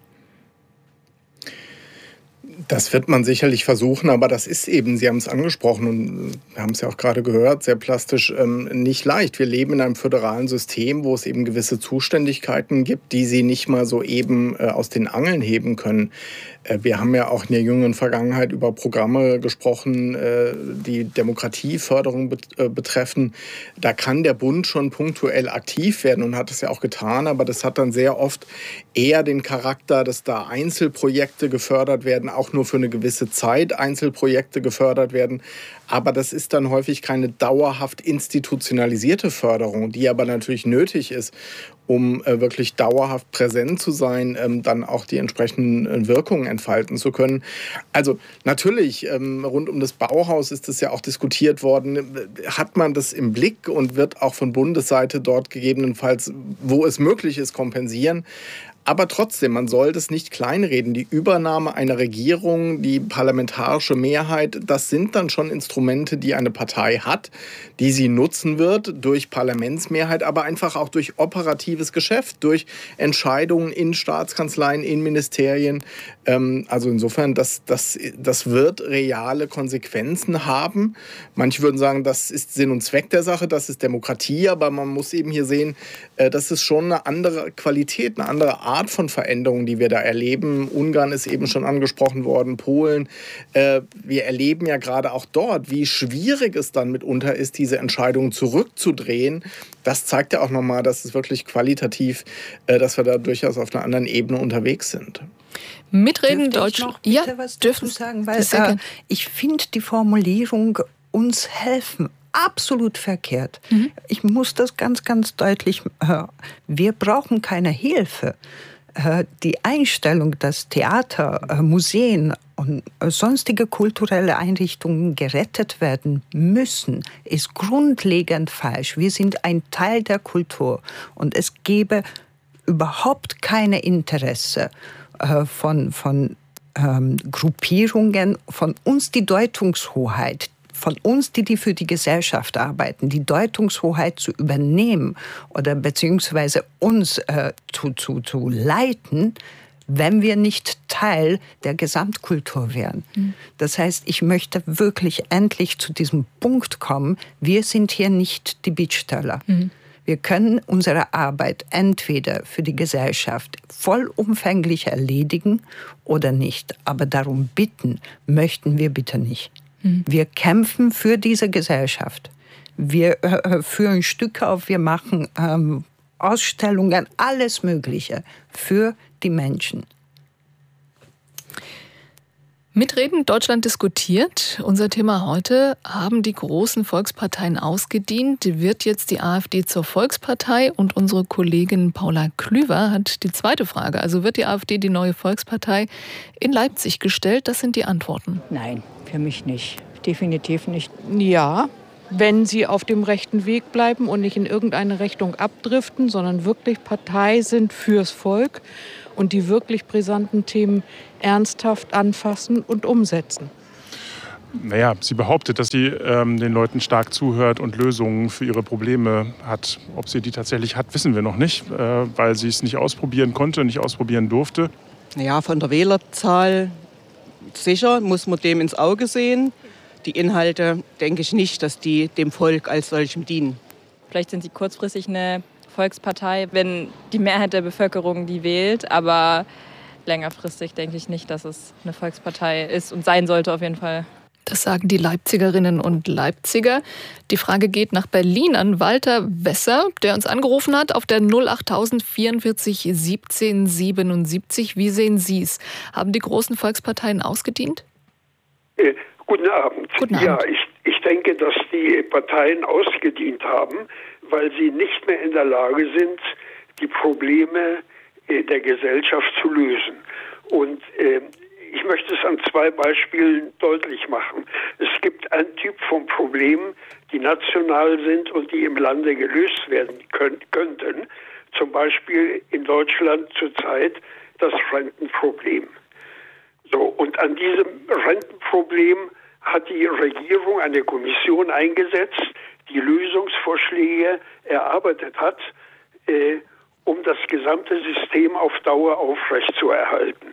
Das wird man sicherlich versuchen, aber das ist eben, Sie haben es angesprochen und wir haben es ja auch gerade gehört, sehr plastisch, ähm, nicht leicht. Wir leben in einem föderalen System, wo es eben gewisse Zuständigkeiten gibt, die Sie nicht mal so eben äh, aus den Angeln heben können. Äh, wir haben ja auch in der jüngeren Vergangenheit über Programme gesprochen, äh, die Demokratieförderung bet- äh, betreffen. Da kann der Bund schon punktuell aktiv werden und hat es ja auch getan, aber das hat dann sehr oft eher den Charakter, dass da Einzelprojekte gefördert werden, auch nur für eine gewisse Zeit Einzelprojekte gefördert werden. Aber das ist dann häufig keine dauerhaft institutionalisierte Förderung, die aber natürlich nötig ist, um äh, wirklich dauerhaft präsent zu sein, ähm, dann auch die entsprechenden äh, Wirkungen entfalten zu können. Also natürlich, ähm, rund um das Bauhaus ist das ja auch diskutiert worden. Hat man das im Blick und wird auch von Bundesseite dort gegebenenfalls, wo es möglich ist, kompensieren. Aber trotzdem, man soll das nicht kleinreden. Die Übernahme einer Regierung, die parlamentarische Mehrheit, das sind dann schon Instrumente, die eine Partei hat, die sie nutzen wird durch Parlamentsmehrheit, aber einfach auch durch operatives Geschäft, durch Entscheidungen in Staatskanzleien, in Ministerien. Also insofern, das, das, das wird reale Konsequenzen haben. Manche würden sagen, das ist Sinn und Zweck der Sache, das ist Demokratie, aber man muss eben hier sehen, das ist schon eine andere Qualität, eine andere Art von Veränderung, die wir da erleben. Ungarn ist eben schon angesprochen worden, Polen. Äh, wir erleben ja gerade auch dort, wie schwierig es dann mitunter ist, diese Entscheidungen zurückzudrehen. Das zeigt ja auch nochmal, dass es wirklich qualitativ, äh, dass wir da durchaus auf einer anderen Ebene unterwegs sind. Mitreden Deutschland. Ja, was dürfen sagen, weil äh, ich finde die Formulierung uns helfen absolut verkehrt. Mhm. Ich muss das ganz, ganz deutlich hören. Wir brauchen keine Hilfe. Die Einstellung, dass Theater, Museen und sonstige kulturelle Einrichtungen gerettet werden müssen, ist grundlegend falsch. Wir sind ein Teil der Kultur und es gäbe überhaupt keine Interesse von, von ähm, Gruppierungen, von uns die Deutungshoheit, von uns, die, die für die Gesellschaft arbeiten, die Deutungshoheit zu übernehmen oder beziehungsweise uns äh, zu, zu, zu leiten, wenn wir nicht Teil der Gesamtkultur wären. Mhm. Das heißt, ich möchte wirklich endlich zu diesem Punkt kommen, wir sind hier nicht die Bittsteller. Mhm. Wir können unsere Arbeit entweder für die Gesellschaft vollumfänglich erledigen oder nicht. Aber darum bitten möchten wir bitte nicht. Wir kämpfen für diese Gesellschaft. Wir äh, führen Stücke auf, wir machen ähm, Ausstellungen, alles Mögliche für die Menschen. Mitreden, Deutschland diskutiert. Unser Thema heute: Haben die großen Volksparteien ausgedient? Wird jetzt die AfD zur Volkspartei? Und unsere Kollegin Paula Klüver hat die zweite Frage. Also wird die AfD die neue Volkspartei in Leipzig gestellt? Das sind die Antworten. Nein, für mich nicht. Definitiv nicht. Ja, wenn sie auf dem rechten Weg bleiben und nicht in irgendeine Richtung abdriften, sondern wirklich Partei sind fürs Volk und die wirklich brisanten Themen ernsthaft anfassen und umsetzen. Naja, sie behauptet, dass sie ähm, den Leuten stark zuhört und Lösungen für ihre Probleme hat. Ob sie die tatsächlich hat, wissen wir noch nicht, äh, weil sie es nicht ausprobieren konnte, nicht ausprobieren durfte. Naja, von der Wählerzahl sicher, muss man dem ins Auge sehen. Die Inhalte denke ich nicht, dass die dem Volk als solchem dienen. Vielleicht sind sie kurzfristig eine Volkspartei, wenn die Mehrheit der Bevölkerung die wählt. Aber längerfristig denke ich nicht, dass es eine Volkspartei ist und sein sollte auf jeden Fall. Das sagen die Leipzigerinnen und Leipziger. Die Frage geht nach Berlin an Walter Wesser, der uns angerufen hat auf der null achttausend vierundvierzig siebzehn siebenundsiebzig. Wie sehen Sie es? Haben die großen Volksparteien ausgedient? Äh, guten Abend. Guten Abend. Ja, ich, ich denke, dass die Parteien ausgedient haben, weil sie nicht mehr in der Lage sind, die Probleme äh, der Gesellschaft zu lösen. Und äh, ich möchte es an zwei Beispielen deutlich machen. Es gibt einen Typ von Problemen, die national sind und die im Lande gelöst werden können, könnten. Zum Beispiel in Deutschland zurzeit das Rentenproblem. So, und an diesem Rentenproblem hat die Regierung eine Kommission eingesetzt, die Lösungsvorschläge erarbeitet hat, äh, um das gesamte System auf Dauer aufrechtzuerhalten.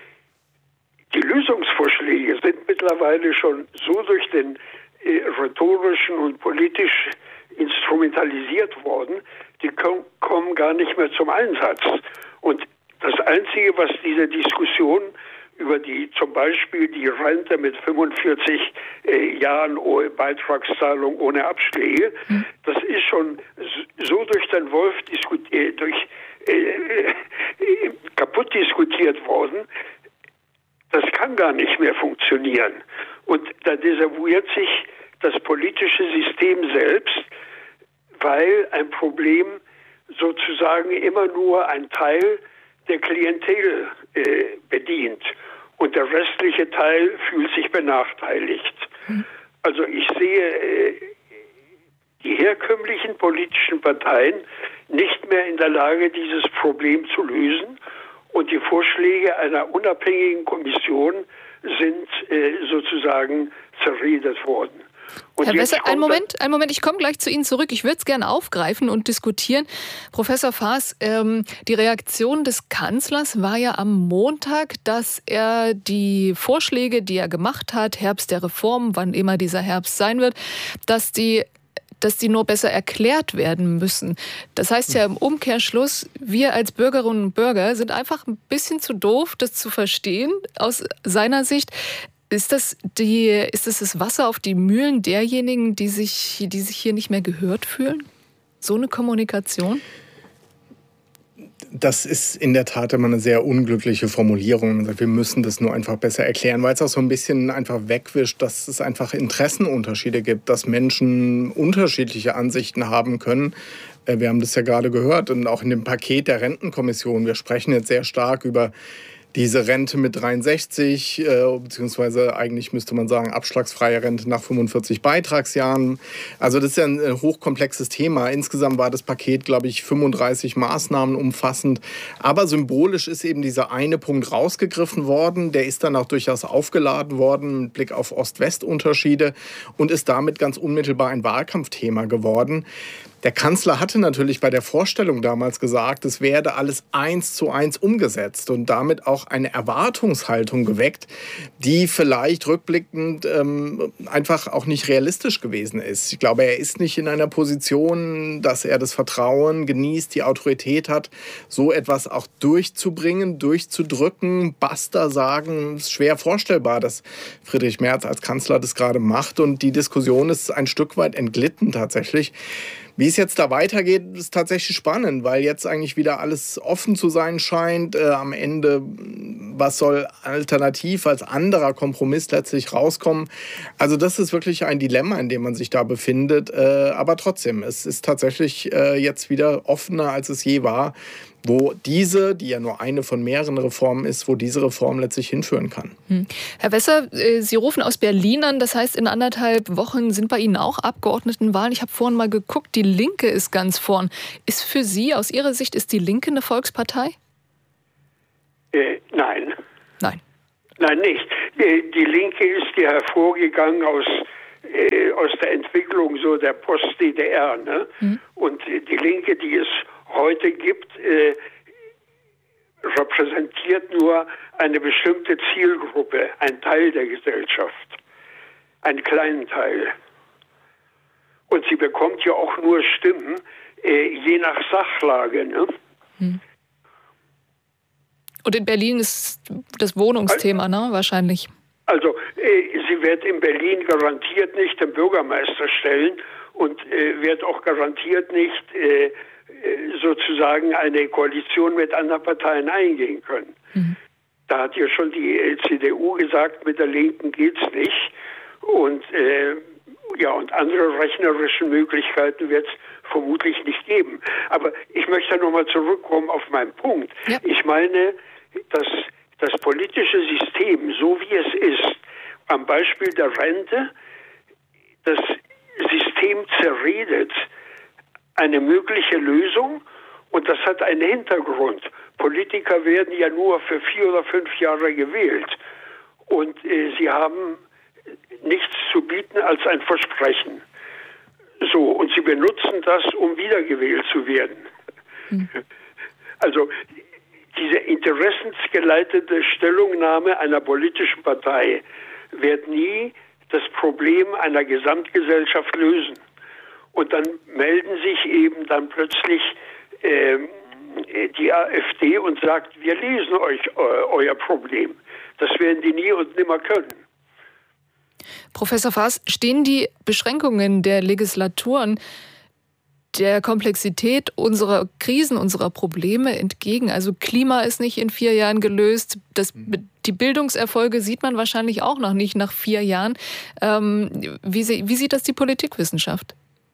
Die Lösungsvorschläge sind mittlerweile schon so durch den äh, rhetorischen und politisch instrumentalisiert worden, die kom- kommen gar nicht mehr zum Einsatz. Und das Einzige, was diese Diskussion über die zum Beispiel die Rente mit fünfundvierzig äh, Jahren ohne Beitragszahlung ohne Abschläge, mhm. das ist schon so durch den Wolf diskutiert, durch äh, äh, kaputt diskutiert worden. Das kann gar nicht mehr funktionieren. Und da desavouiert sich das politische System selbst, weil ein Problem sozusagen immer nur ein Teil der Klientel äh, bedient und der restliche Teil fühlt sich benachteiligt. Hm. Also ich sehe äh, die herkömmlichen politischen Parteien nicht mehr in der Lage, dieses Problem zu lösen, und die Vorschläge einer unabhängigen Kommission sind äh, sozusagen zerredet worden. Und Herr Wesser, einen Moment, einen Moment, ich komme gleich zu Ihnen zurück. Ich würde es gerne aufgreifen und diskutieren. Professor Faas, ähm, die Reaktion des Kanzlers war ja am Montag, dass er die Vorschläge, die er gemacht hat, Herbst der Reform, wann immer dieser Herbst sein wird, dass die dass die nur besser erklärt werden müssen. Das heißt ja im Umkehrschluss, wir als Bürgerinnen und Bürger sind einfach ein bisschen zu doof, das zu verstehen aus seiner Sicht. Ist das, die, ist das das Wasser auf die Mühlen derjenigen, die sich, die sich hier nicht mehr gehört fühlen? So eine Kommunikation? Das ist in der Tat immer eine sehr unglückliche Formulierung. Man sagt, wir müssen das nur einfach besser erklären, weil es auch so ein bisschen einfach wegwischt, dass es einfach Interessenunterschiede gibt, dass Menschen unterschiedliche Ansichten haben können. Wir haben das ja gerade gehört und auch in dem Paket der Rentenkommission. Wir sprechen jetzt sehr stark über diese Rente mit dreiundsechzig, äh, beziehungsweise eigentlich müsste man sagen abschlagsfreie Rente nach fünfundvierzig Beitragsjahren. Also das ist ja ein äh, hochkomplexes Thema. Insgesamt war das Paket, glaube ich, fünfunddreißig Maßnahmen umfassend. Aber symbolisch ist eben dieser eine Punkt rausgegriffen worden. Der ist dann auch durchaus aufgeladen worden mit Blick auf Ost-West-Unterschiede und ist damit ganz unmittelbar ein Wahlkampfthema geworden. Der Kanzler hatte natürlich bei der Vorstellung damals gesagt, es werde alles eins zu eins umgesetzt und damit auch eine Erwartungshaltung geweckt, die vielleicht rückblickend ähm, einfach auch nicht realistisch gewesen ist. Ich glaube, er ist nicht in einer Position, dass er das Vertrauen genießt, die Autorität hat, so etwas auch durchzubringen, durchzudrücken. Basta sagen, es ist schwer vorstellbar, dass Friedrich Merz als Kanzler das gerade macht und die Diskussion ist ein Stück weit entglitten tatsächlich. Wie es jetzt da weitergeht, ist tatsächlich spannend, weil jetzt eigentlich wieder alles offen zu sein scheint. Äh, am Ende, was soll alternativ als anderer Kompromiss letztlich rauskommen? Also das ist wirklich ein Dilemma, in dem man sich da befindet. Äh, aber trotzdem, es ist tatsächlich äh, jetzt wieder offener, als es je war, wo diese, die ja nur eine von mehreren Reformen ist, wo diese Reform letztlich hinführen kann. Hm. Herr Wesser, Sie rufen aus Berlin an, das heißt, in anderthalb Wochen sind bei Ihnen auch Abgeordnetenwahlen. Ich habe vorhin mal geguckt, die Linke ist ganz vorn. Ist für Sie, aus Ihrer Sicht, ist die Linke eine Volkspartei? Äh, nein. Nein. Nein, nicht. Äh, die Linke ist ja hervorgegangen aus, äh, aus der Entwicklung so der Post-D D R. Ne? Mhm. Und äh, die Linke, die es heute gibt, äh, repräsentiert nur eine bestimmte Zielgruppe, ein Teil der Gesellschaft, einen kleinen Teil. Und sie bekommt ja auch nur Stimmen, äh, je nach Sachlage. Ne? Hm. Und in Berlin ist das Wohnungsthema, ne? Wahrscheinlich. Also äh, sie wird in Berlin garantiert nicht den Bürgermeister stellen und äh, wird auch garantiert nicht äh, sozusagen eine Koalition mit anderen Parteien eingehen können. Mhm. Da hat ja schon die C D U gesagt, mit der Linken geht's nicht. Und äh, ja, und andere rechnerische Möglichkeiten wird es vermutlich nicht geben. Aber ich möchte nochmal zurückkommen auf meinen Punkt. Ja. Ich meine, dass das politische System, so wie es ist, am Beispiel der Rente, das System zerredet eine mögliche Lösung, und das hat einen Hintergrund. Politiker werden ja nur für vier oder fünf Jahre gewählt und äh, sie haben nichts zu bieten als ein Versprechen. So, und sie benutzen das, um wiedergewählt zu werden. Hm. Also diese interessensgeleitete Stellungnahme einer politischen Partei wird nie das Problem einer Gesamtgesellschaft lösen. Und dann melden sich eben dann plötzlich äh, die AfD und sagt, wir lesen euch äh, euer Problem. Das werden die nie und nimmer können. Professor Faas, stehen die Beschränkungen der Legislaturen der Komplexität unserer Krisen, unserer Probleme entgegen? Also Klima ist nicht in vier Jahren gelöst. Das, die Bildungserfolge sieht man wahrscheinlich auch noch nicht nach vier Jahren. Ähm, wie, wie sieht das die Politikwissenschaft?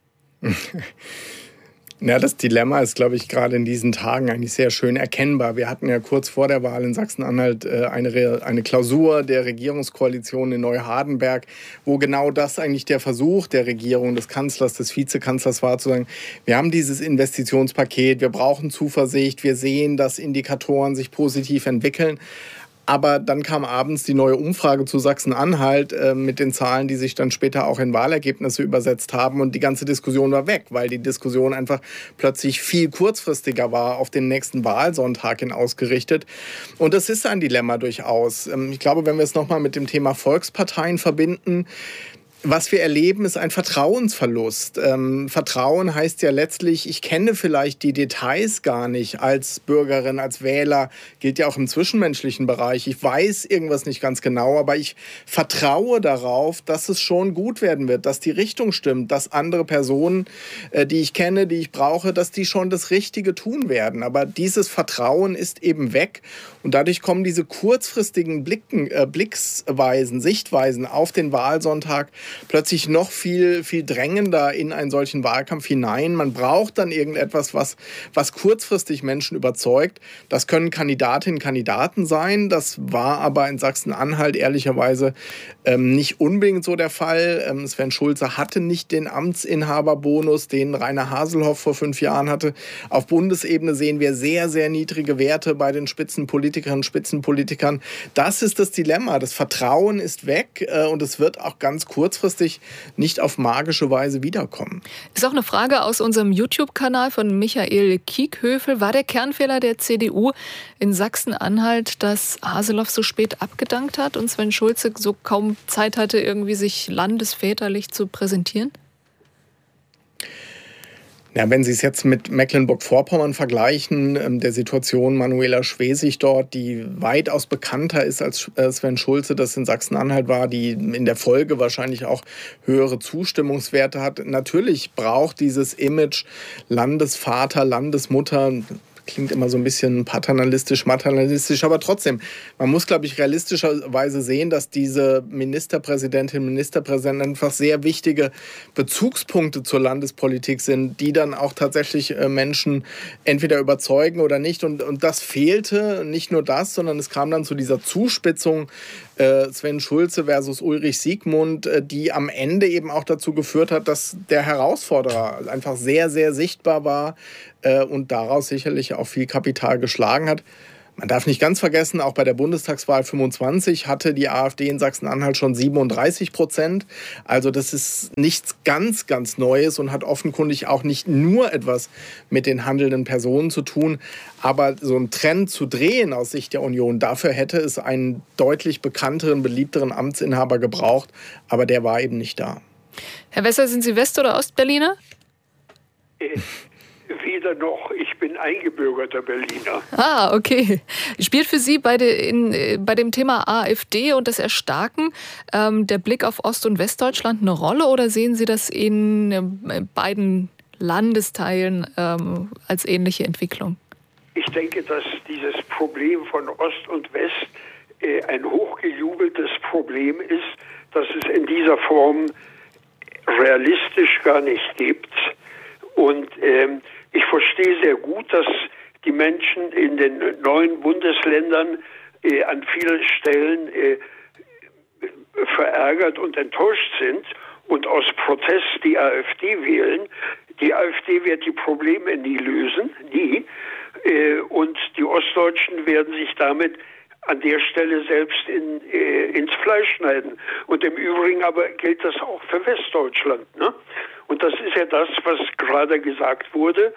Ja, das Dilemma ist, glaube ich, gerade in diesen Tagen eigentlich sehr schön erkennbar. Wir hatten ja kurz vor der Wahl in Sachsen-Anhalt eine, eine Klausur der Regierungskoalition in Neuhardenberg, wo genau das eigentlich der Versuch der Regierung, des Kanzlers, des Vizekanzlers war, zu sagen, wir haben dieses Investitionspaket, wir brauchen Zuversicht, wir sehen, dass Indikatoren sich positiv entwickeln. Aber dann kam abends die neue Umfrage zu Sachsen-Anhalt äh, mit den Zahlen, die sich dann später auch in Wahlergebnisse übersetzt haben. Und die ganze Diskussion war weg, weil die Diskussion einfach plötzlich viel kurzfristiger war, auf den nächsten Wahlsonntag hin ausgerichtet. Und das ist ein Dilemma durchaus. Ähm, ich glaube, wenn wir es nochmal mit dem Thema Volksparteien verbinden, was wir erleben, ist ein Vertrauensverlust. Ähm, Vertrauen heißt ja letztlich, ich kenne vielleicht die Details gar nicht als Bürgerin, als Wähler, gilt ja auch im zwischenmenschlichen Bereich. Ich weiß irgendwas nicht ganz genau, aber ich vertraue darauf, dass es schon gut werden wird, dass die Richtung stimmt, dass andere Personen, äh, die ich kenne, die ich brauche, dass die schon das Richtige tun werden. Aber dieses Vertrauen ist eben weg und dadurch kommen diese kurzfristigen Blicken, äh, Blicksweisen, Sichtweisen auf den Wahlsonntag plötzlich noch viel, viel drängender in einen solchen Wahlkampf hinein. Man braucht dann irgendetwas, was, was kurzfristig Menschen überzeugt. Das können Kandidatinnen und Kandidaten sein. Das war aber in Sachsen-Anhalt ehrlicherweise ähm, nicht unbedingt so der Fall. Ähm, Sven Schulze hatte nicht den Amtsinhaberbonus, den Rainer Haselhoff vor fünf Jahren hatte. Auf Bundesebene sehen wir sehr, sehr niedrige Werte bei den Spitzenpolitikerinnen und Spitzenpolitikern. Das ist das Dilemma. Das Vertrauen ist weg äh, und es wird auch ganz kurzfristig nicht auf magische Weise wiederkommen. Ist auch eine Frage aus unserem YouTube-Kanal von Michael Kiekhöfel. War der Kernfehler der C D U in Sachsen-Anhalt, dass Haseloff so spät abgedankt hat und Sven Schulze so kaum Zeit hatte, irgendwie sich landesväterlich zu präsentieren? Ja, wenn Sie es jetzt mit Mecklenburg-Vorpommern vergleichen, der Situation Manuela Schwesig dort, die weitaus bekannter ist als Sven Schulze, das in Sachsen-Anhalt war, die in der Folge wahrscheinlich auch höhere Zustimmungswerte hat. Natürlich braucht dieses Image Landesvater, Landesmutter, klingt immer so ein bisschen paternalistisch, maternalistisch, aber trotzdem, man muss, glaube ich, realistischerweise sehen, dass diese Ministerpräsidentinnen und Ministerpräsidenten einfach sehr wichtige Bezugspunkte zur Landespolitik sind, die dann auch tatsächlich Menschen entweder überzeugen oder nicht. Und, und das fehlte, nicht nur das, sondern es kam dann zu dieser Zuspitzung äh, Sven Schulze versus Ulrich Siegmund, äh, die am Ende eben auch dazu geführt hat, dass der Herausforderer einfach sehr, sehr sichtbar war, und daraus sicherlich auch viel Kapital geschlagen hat. Man darf nicht ganz vergessen, auch bei der Bundestagswahl fünfundzwanzig hatte die AfD in Sachsen-Anhalt schon siebenunddreißig Prozent. Also das ist nichts ganz, ganz Neues und hat offenkundig auch nicht nur etwas mit den handelnden Personen zu tun. Aber so einen Trend zu drehen aus Sicht der Union, dafür hätte es einen deutlich bekannteren, beliebteren Amtsinhaber gebraucht. Aber der war eben nicht da. Herr Wesser, sind Sie West- oder Ostberliner? Äh. Weder noch, ich bin eingebürgerter Berliner. Ah, okay. Spielt für Sie bei, de, in, bei dem Thema AfD und das Erstarken ähm, der Blick auf Ost- und Westdeutschland eine Rolle oder sehen Sie das in äh, beiden Landesteilen ähm, als ähnliche Entwicklung? Ich denke, dass dieses Problem von Ost und West äh, ein hochgejubeltes Problem ist, das es in dieser Form realistisch gar nicht gibt. Und ähm, ich verstehe sehr gut, dass die Menschen in den neuen Bundesländern äh, an vielen Stellen äh, verärgert und enttäuscht sind und aus Protest die AfD wählen. Die AfD wird die Probleme nie lösen, nie. Äh, und die Ostdeutschen werden sich damit an der Stelle selbst in, äh, ins Fleisch schneiden. Und im Übrigen aber gilt das auch für Westdeutschland, ne? Und das ist ja das, was gerade gesagt wurde,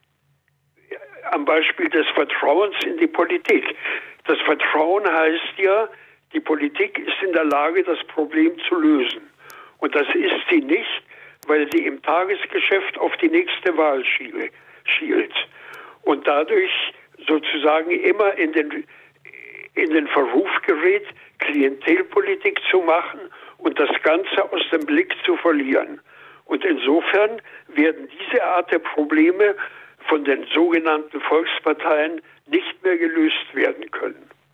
am Beispiel des Vertrauens in die Politik. Das Vertrauen heißt ja, die Politik ist in der Lage, das Problem zu lösen. Und das ist sie nicht, weil sie im Tagesgeschäft auf die nächste Wahl schielt. Und dadurch sozusagen immer in den, in den Verruf gerät, Klientelpolitik zu machen und das Ganze aus dem Blick zu verlieren. Und insofern werden diese Art der Probleme von den sogenannten Volksparteien nicht mehr gelöst werden können.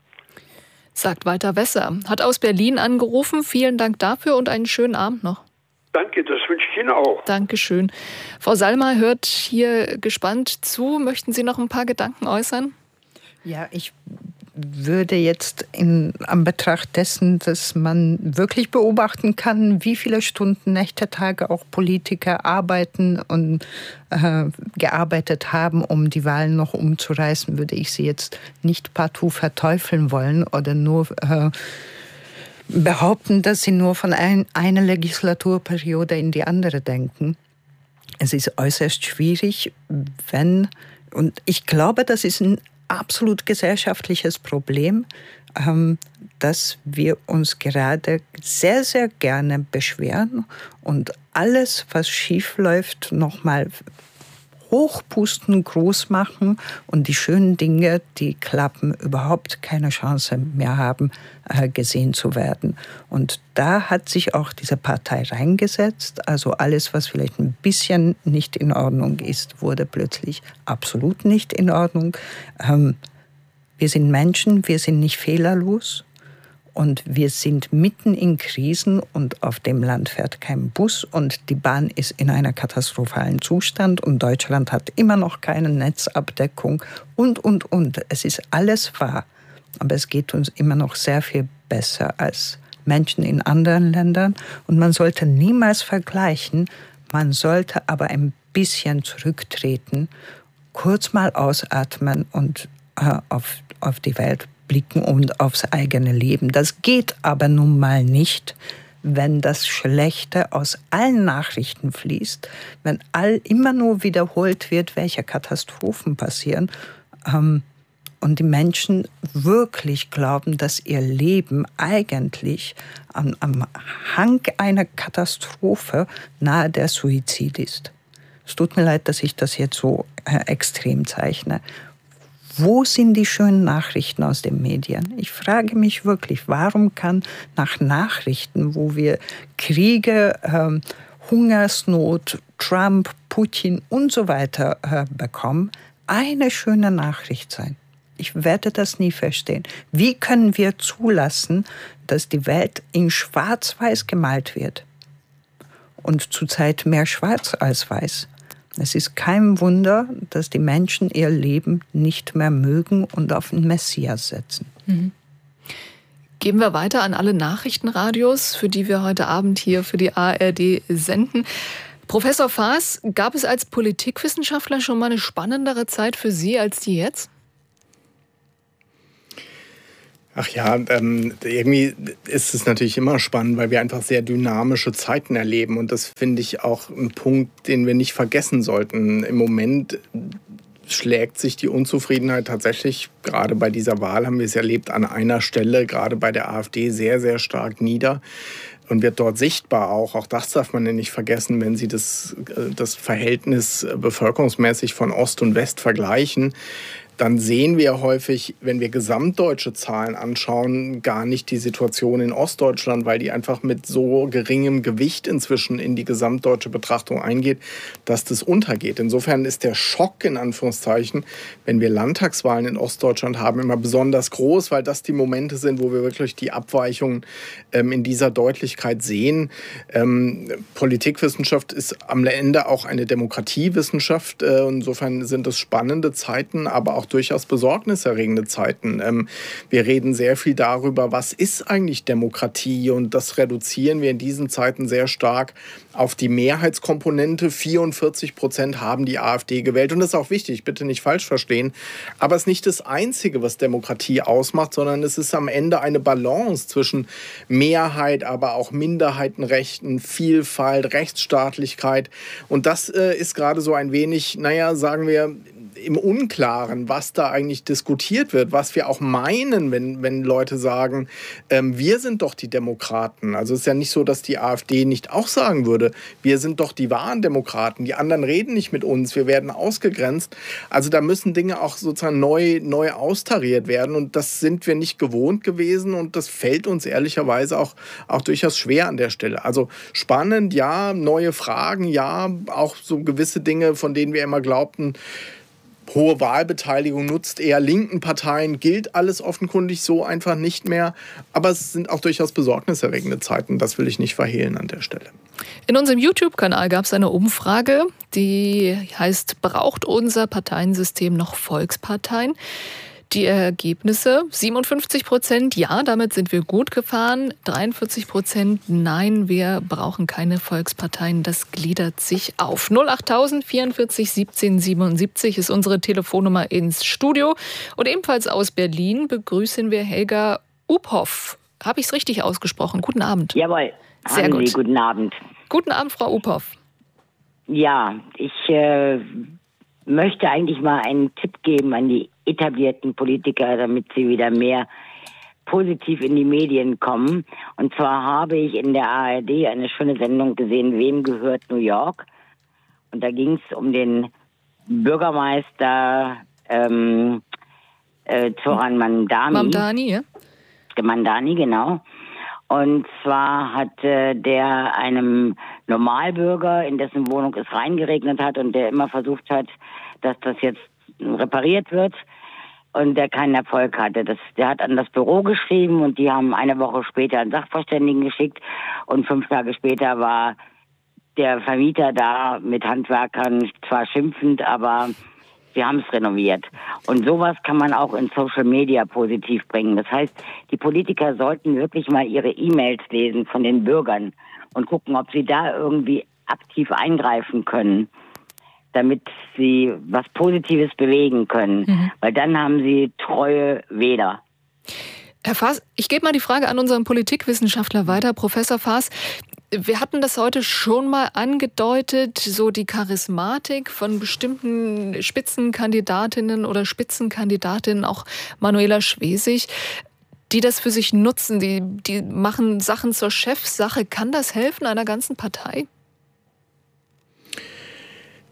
Sagt Walter Wesser. Hat aus Berlin angerufen. Vielen Dank dafür und einen schönen Abend noch. Danke, das wünsche ich Ihnen auch. Dankeschön. Frau Salma hört hier gespannt zu. Möchten Sie noch ein paar Gedanken äußern? Ja, ich würde jetzt in Anbetracht dessen, dass man wirklich beobachten kann, wie viele Stunden, Nächte, Tage auch Politiker arbeiten und äh, gearbeitet haben, um die Wahlen noch umzureißen, würde ich sie jetzt nicht partout verteufeln wollen oder nur äh, behaupten, dass sie nur von ein, einer Legislaturperiode in die andere denken. Es ist äußerst schwierig, wenn, und ich glaube, das ist ein absolut gesellschaftliches Problem, dass wir uns gerade sehr, sehr gerne beschweren und alles, was schief läuft, nochmal hochpusten, groß machen und die schönen Dinge, die klappen, überhaupt keine Chance mehr haben, gesehen zu werden. Und da hat sich auch diese Partei reingesetzt. Also alles, was vielleicht ein bisschen nicht in Ordnung ist, wurde plötzlich absolut nicht in Ordnung. Wir sind Menschen, wir sind nicht fehlerlos. Und wir sind mitten in Krisen und auf dem Land fährt kein Bus und die Bahn ist in einem katastrophalen Zustand und Deutschland hat immer noch keine Netzabdeckung und, und, und. Es ist alles wahr, aber es geht uns immer noch sehr viel besser als Menschen in anderen Ländern und man sollte niemals vergleichen, man sollte aber ein bisschen zurücktreten, kurz mal ausatmen und äh, auf, auf die Welt blicken und aufs eigene Leben. Das geht aber nun mal nicht, wenn das Schlechte aus allen Nachrichten fließt, wenn all immer nur wiederholt wird, welche Katastrophen passieren ähm, und die Menschen wirklich glauben, dass ihr Leben eigentlich am, am Hang einer Katastrophe nahe der Suizid ist. es tut mir leid, dass ich das jetzt so äh, extrem zeichne. Wo sind die schönen Nachrichten aus den Medien? Ich frage mich wirklich, warum kann nach Nachrichten, wo wir Kriege, ähm, Hungersnot, Trump, Putin und so weiter äh, bekommen, eine schöne Nachricht sein? Ich werde das nie verstehen. Wie können wir zulassen, dass die Welt in Schwarz-Weiß gemalt wird? Und zurzeit mehr Schwarz als Weiß. Es ist kein Wunder, dass die Menschen ihr Leben nicht mehr mögen und auf den Messias setzen. Mhm. Geben wir weiter an alle Nachrichtenradios, für die wir heute Abend hier für die A R D senden. Professor Faas, gab es als Politikwissenschaftler schon mal eine spannendere Zeit für Sie als die jetzt? Ach ja, ähm, irgendwie ist es natürlich immer spannend, weil wir einfach sehr dynamische Zeiten erleben. Und das finde ich auch ein Punkt, den wir nicht vergessen sollten. Im Moment schlägt sich die Unzufriedenheit tatsächlich, gerade bei dieser Wahl haben wir es erlebt, an einer Stelle, gerade bei der AfD, sehr, sehr stark nieder. Und wird dort sichtbar auch, auch das darf man ja nicht vergessen, wenn Sie das, das Verhältnis bevölkerungsmäßig von Ost und West vergleichen, dann sehen wir häufig, wenn wir gesamtdeutsche Zahlen anschauen, gar nicht die Situation in Ostdeutschland, weil die einfach mit so geringem Gewicht inzwischen in die gesamtdeutsche Betrachtung eingeht, dass das untergeht. Insofern ist der Schock, in Anführungszeichen, wenn wir Landtagswahlen in Ostdeutschland haben, immer besonders groß, weil das die Momente sind, wo wir wirklich die Abweichungen ähm, in dieser Deutlichkeit sehen. Ähm, Politikwissenschaft ist am Ende auch eine Demokratiewissenschaft. Äh, insofern sind es spannende Zeiten, aber auch durchaus besorgniserregende Zeiten. Ähm, wir reden sehr viel darüber, was ist eigentlich Demokratie, und das reduzieren wir in diesen Zeiten sehr stark auf die Mehrheitskomponente. vierundvierzig Prozent haben die AfD gewählt, und das ist auch wichtig, bitte nicht falsch verstehen, aber es ist nicht das Einzige, was Demokratie ausmacht, sondern es ist am Ende eine Balance zwischen Mehrheit, aber auch Minderheitenrechten, Vielfalt, Rechtsstaatlichkeit, und das äh, ist gerade so ein wenig, naja, sagen wir, im Unklaren, was da eigentlich diskutiert wird, was wir auch meinen, wenn, wenn Leute sagen, ähm, wir sind doch die Demokraten. Also es ist ja nicht so, dass die AfD nicht auch sagen würde, wir sind doch die wahren Demokraten, die anderen reden nicht mit uns, wir werden ausgegrenzt. Also da müssen Dinge auch sozusagen neu, neu austariert werden, und das sind wir nicht gewohnt gewesen, und das fällt uns ehrlicherweise auch, auch durchaus schwer an der Stelle. Also spannend, ja, neue Fragen, ja, auch so gewisse Dinge, von denen wir immer glaubten, hohe Wahlbeteiligung nutzt eher linken Parteien, gilt alles offenkundig so einfach nicht mehr. Aber es sind auch durchaus besorgniserregende Zeiten. Das will ich nicht verhehlen an der Stelle. In unserem YouTube-Kanal gab es eine Umfrage, die heißt, braucht unser Parteiensystem noch Volksparteien? Die Ergebnisse, siebenundfünfzig Prozent ja, damit sind wir gut gefahren, dreiundvierzig Prozent nein, wir brauchen keine Volksparteien, das gliedert sich auf. null achttausend vierundvierzig siebzehn siebenundsiebzig ist unsere Telefonnummer ins Studio, und ebenfalls aus Berlin begrüßen wir Helga Uphoff. Habe ich es richtig ausgesprochen? Guten Abend. Jawohl. Sehr Haben gut. Sie, guten Abend. Guten Abend, Frau Uphoff. Ja, ich äh, möchte eigentlich mal einen Tipp geben an die etablierten Politiker, damit sie wieder mehr positiv in die Medien kommen. Und zwar habe ich in der A R D eine schöne Sendung gesehen, Wem gehört New York? Und da ging es um den Bürgermeister ähm, äh, Zoran Mamdani. Mamdani, ja. Mamdani, genau. Und zwar hat äh, der einem Normalbürger, in dessen Wohnung es reingeregnet hat und der immer versucht hat, dass das jetzt repariert wird, und der keinen Erfolg hatte. Das, der hat an das Büro geschrieben, und die haben eine Woche später einen Sachverständigen geschickt, und fünf Tage später war der Vermieter da mit Handwerkern, zwar schimpfend, aber wir haben es renoviert. Und sowas kann man auch in Social Media positiv bringen. Das heißt, die Politiker sollten wirklich mal ihre E-Mails lesen von den Bürgern und gucken, ob sie da irgendwie aktiv eingreifen können, damit sie was Positives bewegen können. Mhm. Weil dann haben sie treue Wähler. Herr Faas, ich gebe mal die Frage an unseren Politikwissenschaftler weiter. Professor Faas, wir hatten das heute schon mal angedeutet, so die Charismatik von bestimmten Spitzenkandidatinnen oder Spitzenkandidatinnen, auch Manuela Schwesig, die das für sich nutzen, die, die machen Sachen zur Chefsache. Kann das helfen einer ganzen Partei?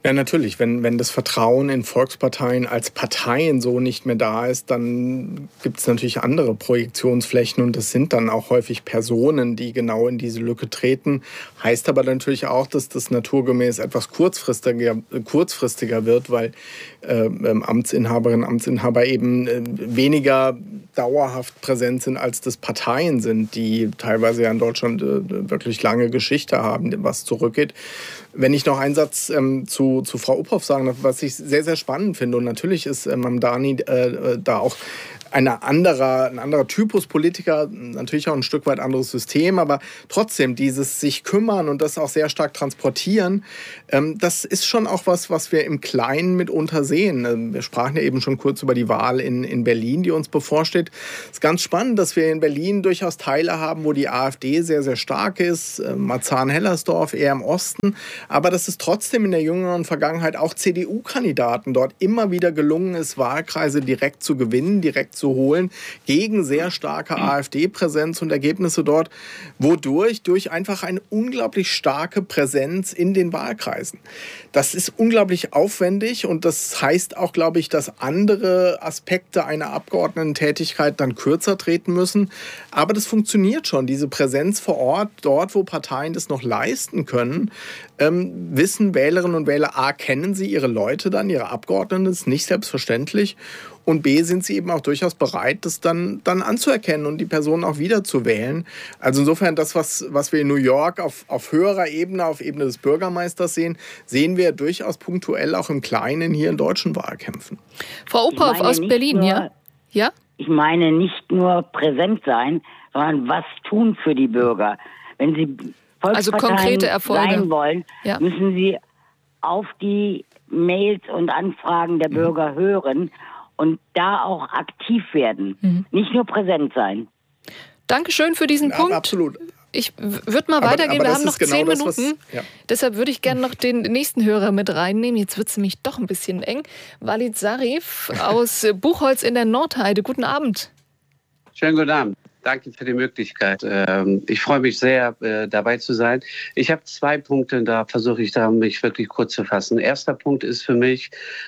Ja, natürlich. Wenn, wenn das Vertrauen in Volksparteien als Parteien so nicht mehr da ist, dann gibt es natürlich andere Projektionsflächen und das sind dann auch häufig Personen, die genau in diese Lücke treten. Heißt aber natürlich auch, dass das naturgemäß etwas kurzfristiger, kurzfristiger wird, weil äh, Amtsinhaberinnen und Amtsinhaber eben äh, weniger dauerhaft präsent sind, als das Parteien sind, die teilweise ja in Deutschland äh, wirklich lange Geschichte haben, was zurückgeht. Wenn ich noch einen Satz ähm, zu, zu Frau Uphoff sagen darf, was ich sehr, sehr spannend finde, und natürlich ist ähm, Mamdani äh, da auch eine anderer, ein anderer Typus Politiker, natürlich auch ein Stück weit anderes System, aber trotzdem dieses sich kümmern und das auch sehr stark transportieren, ähm, das ist schon auch was, was wir im Kleinen mitunter sehen. Ähm, wir sprachen ja eben schon kurz über die Wahl in, in Berlin, die uns bevorsteht. Es ist ganz spannend, dass wir in Berlin durchaus Teile haben, wo die AfD sehr, sehr stark ist, äh, Marzahn-Hellersdorf eher im Osten, aber dass es trotzdem in der jüngeren Vergangenheit auch C D U-Kandidaten dort immer wieder gelungen ist, Wahlkreise direkt zu gewinnen, direkt zu holen, gegen sehr starke AfD-Präsenz und Ergebnisse dort, wodurch durch einfach eine unglaublich starke Präsenz in den Wahlkreisen. Das ist unglaublich aufwendig und das heißt auch, glaube ich, dass andere Aspekte einer Abgeordnetentätigkeit dann kürzer treten müssen. Aber das funktioniert schon, diese Präsenz vor Ort, dort, wo Parteien das noch leisten können, ähm, wissen Wählerinnen und Wähler, A, kennen sie ihre Leute dann, ihre Abgeordneten, das ist nicht selbstverständlich. Und B, sind sie eben auch durchaus bereit, das dann, dann anzuerkennen und die Personen auch wieder zu wählen. Also insofern das, was, was wir in New York auf, auf höherer Ebene, auf Ebene des Bürgermeisters sehen, sehen wir durchaus punktuell auch im Kleinen hier in deutschen Wahlkämpfen. Frau Uphoff aus Berlin, nur, ja? ja? Ich meine nicht nur präsent sein, sondern was tun für die Bürger. Wenn Sie Volksparteien also konkrete Erfolge sein wollen, ja. müssen Sie auf die Mails und Anfragen der Bürger mhm. hören und da auch aktiv werden, mhm. nicht nur präsent sein. Dankeschön für diesen ja, Punkt. Absolut. Ich würde mal aber, weitergehen, aber wir haben noch genau zehn das, Minuten. Was, ja. Deshalb würde ich gerne noch den nächsten Hörer mit reinnehmen. Jetzt wird es nämlich doch ein bisschen eng. Walid Sarif aus Buchholz in der Nordheide. Guten Abend. Schönen guten Abend. Danke für die Möglichkeit. Ich freue mich sehr, dabei zu sein. Ich habe zwei Punkte, da versuche ich da mich wirklich kurz zu fassen. Erster Punkt ist für mich,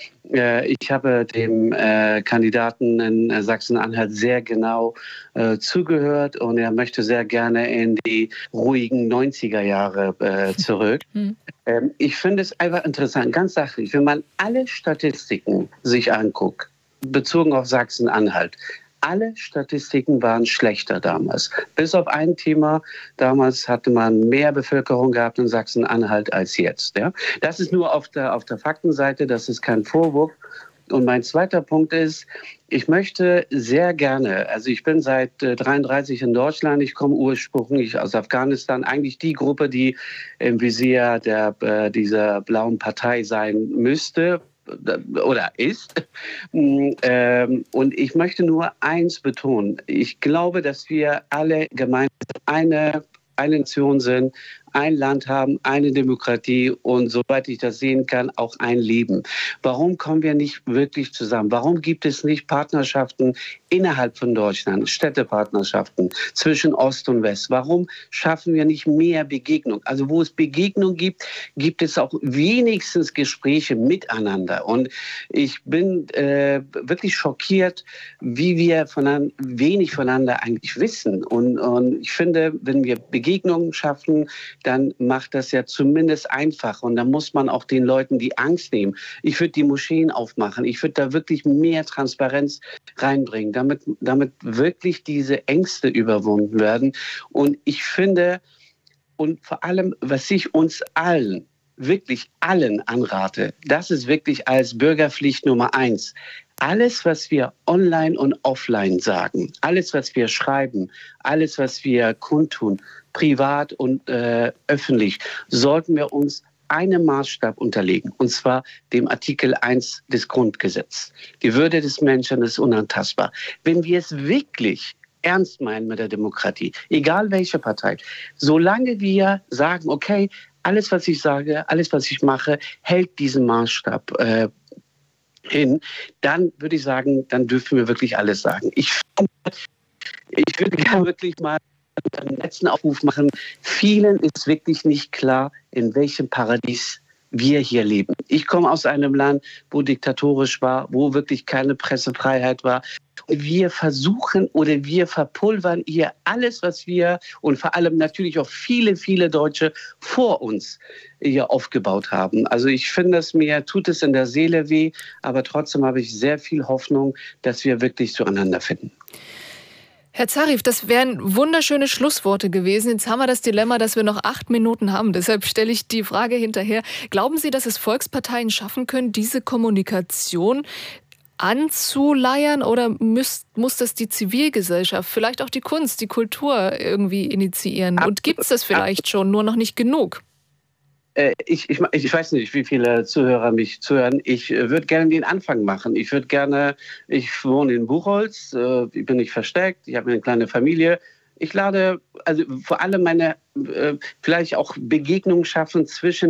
ich habe dem Kandidaten in Sachsen-Anhalt sehr genau zugehört und er möchte sehr gerne in die ruhigen neunziger Jahre zurück. Mhm. Ich finde es einfach interessant, ganz sachlich, wenn man alle Statistiken sich anguckt, bezogen auf Sachsen-Anhalt, alle Statistiken waren schlechter damals. Bis auf ein Thema, damals hatte man mehr Bevölkerung gehabt in Sachsen-Anhalt als jetzt. Ja? Das ist nur auf der, auf der Faktenseite, das ist kein Vorwurf. Und mein zweiter Punkt ist, ich möchte sehr gerne, also ich bin seit äh, dreiunddreißig in Deutschland, ich komme ursprünglich aus Afghanistan, eigentlich die Gruppe, die im Visier der, äh, dieser blauen Partei sein müsste, oder ist. Und ich möchte nur eins betonen. Ich glaube, dass wir alle gemeinsam eine, eine Nation sind, ein Land haben, eine Demokratie und soweit ich das sehen kann, auch ein Leben. Warum kommen wir nicht wirklich zusammen? Warum gibt es nicht Partnerschaften innerhalb von Deutschland, Städtepartnerschaften zwischen Ost und West? Warum schaffen wir nicht mehr Begegnung? Also wo es Begegnung gibt, gibt es auch wenigstens Gespräche miteinander. Und ich bin äh, wirklich schockiert, wie wir voneinander, wenig voneinander eigentlich wissen. Und, und ich finde, wenn wir Begegnungen schaffen, dann macht das ja zumindest einfach. Und dann muss man auch den Leuten die Angst nehmen. Ich würde die Moscheen aufmachen. Ich würde da wirklich mehr Transparenz reinbringen, damit, damit wirklich diese Ängste überwunden werden. Und ich finde, und vor allem, was ich uns allen, wirklich allen anrate, das ist wirklich als Bürgerpflicht Nummer eins. Alles, was wir online und offline sagen, alles, was wir schreiben, alles, was wir kundtun, privat und äh, öffentlich, sollten wir uns einem Maßstab unterlegen, und zwar dem Artikel eins des Grundgesetzes. Die Würde des Menschen ist unantastbar. Wenn wir es wirklich ernst meinen mit der Demokratie, egal welche Partei, solange wir sagen, okay, alles, was ich sage, alles, was ich mache, hält diesen Maßstab äh, hin, dann würde ich sagen, dann dürfen wir wirklich alles sagen. Ich, ich würde gerne wirklich mal einen letzten Aufruf machen. Vielen ist wirklich nicht klar, in welchem Paradies wir hier leben. Ich komme aus einem Land, wo diktatorisch war, wo wirklich keine Pressefreiheit war. Und wir versuchen oder wir verpulvern hier alles, was wir und vor allem natürlich auch viele, viele Deutsche vor uns hier aufgebaut haben. Also ich finde es, mir tut es in der Seele weh, aber trotzdem habe ich sehr viel Hoffnung, dass wir wirklich zueinander finden. Herr Zarif, das wären wunderschöne Schlussworte gewesen. Jetzt haben wir das Dilemma, dass wir noch acht Minuten haben. Deshalb stelle ich die Frage hinterher. Glauben Sie, dass es Volksparteien schaffen können, diese Kommunikation anzuleiern, oder muss, muss das die Zivilgesellschaft, vielleicht auch die Kunst, die Kultur irgendwie initiieren? Und gibt es das vielleicht schon, nur noch nicht genug? Ich, ich, ich weiß nicht, wie viele Zuhörer mich zuhören. Ich würde gerne den Anfang machen. Ich würde gerne, ich wohne in Buchholz, ich bin nicht versteckt, ich habe eine kleine Familie. Ich lade also vor allem meine, vielleicht auch Begegnungen schaffen zwischen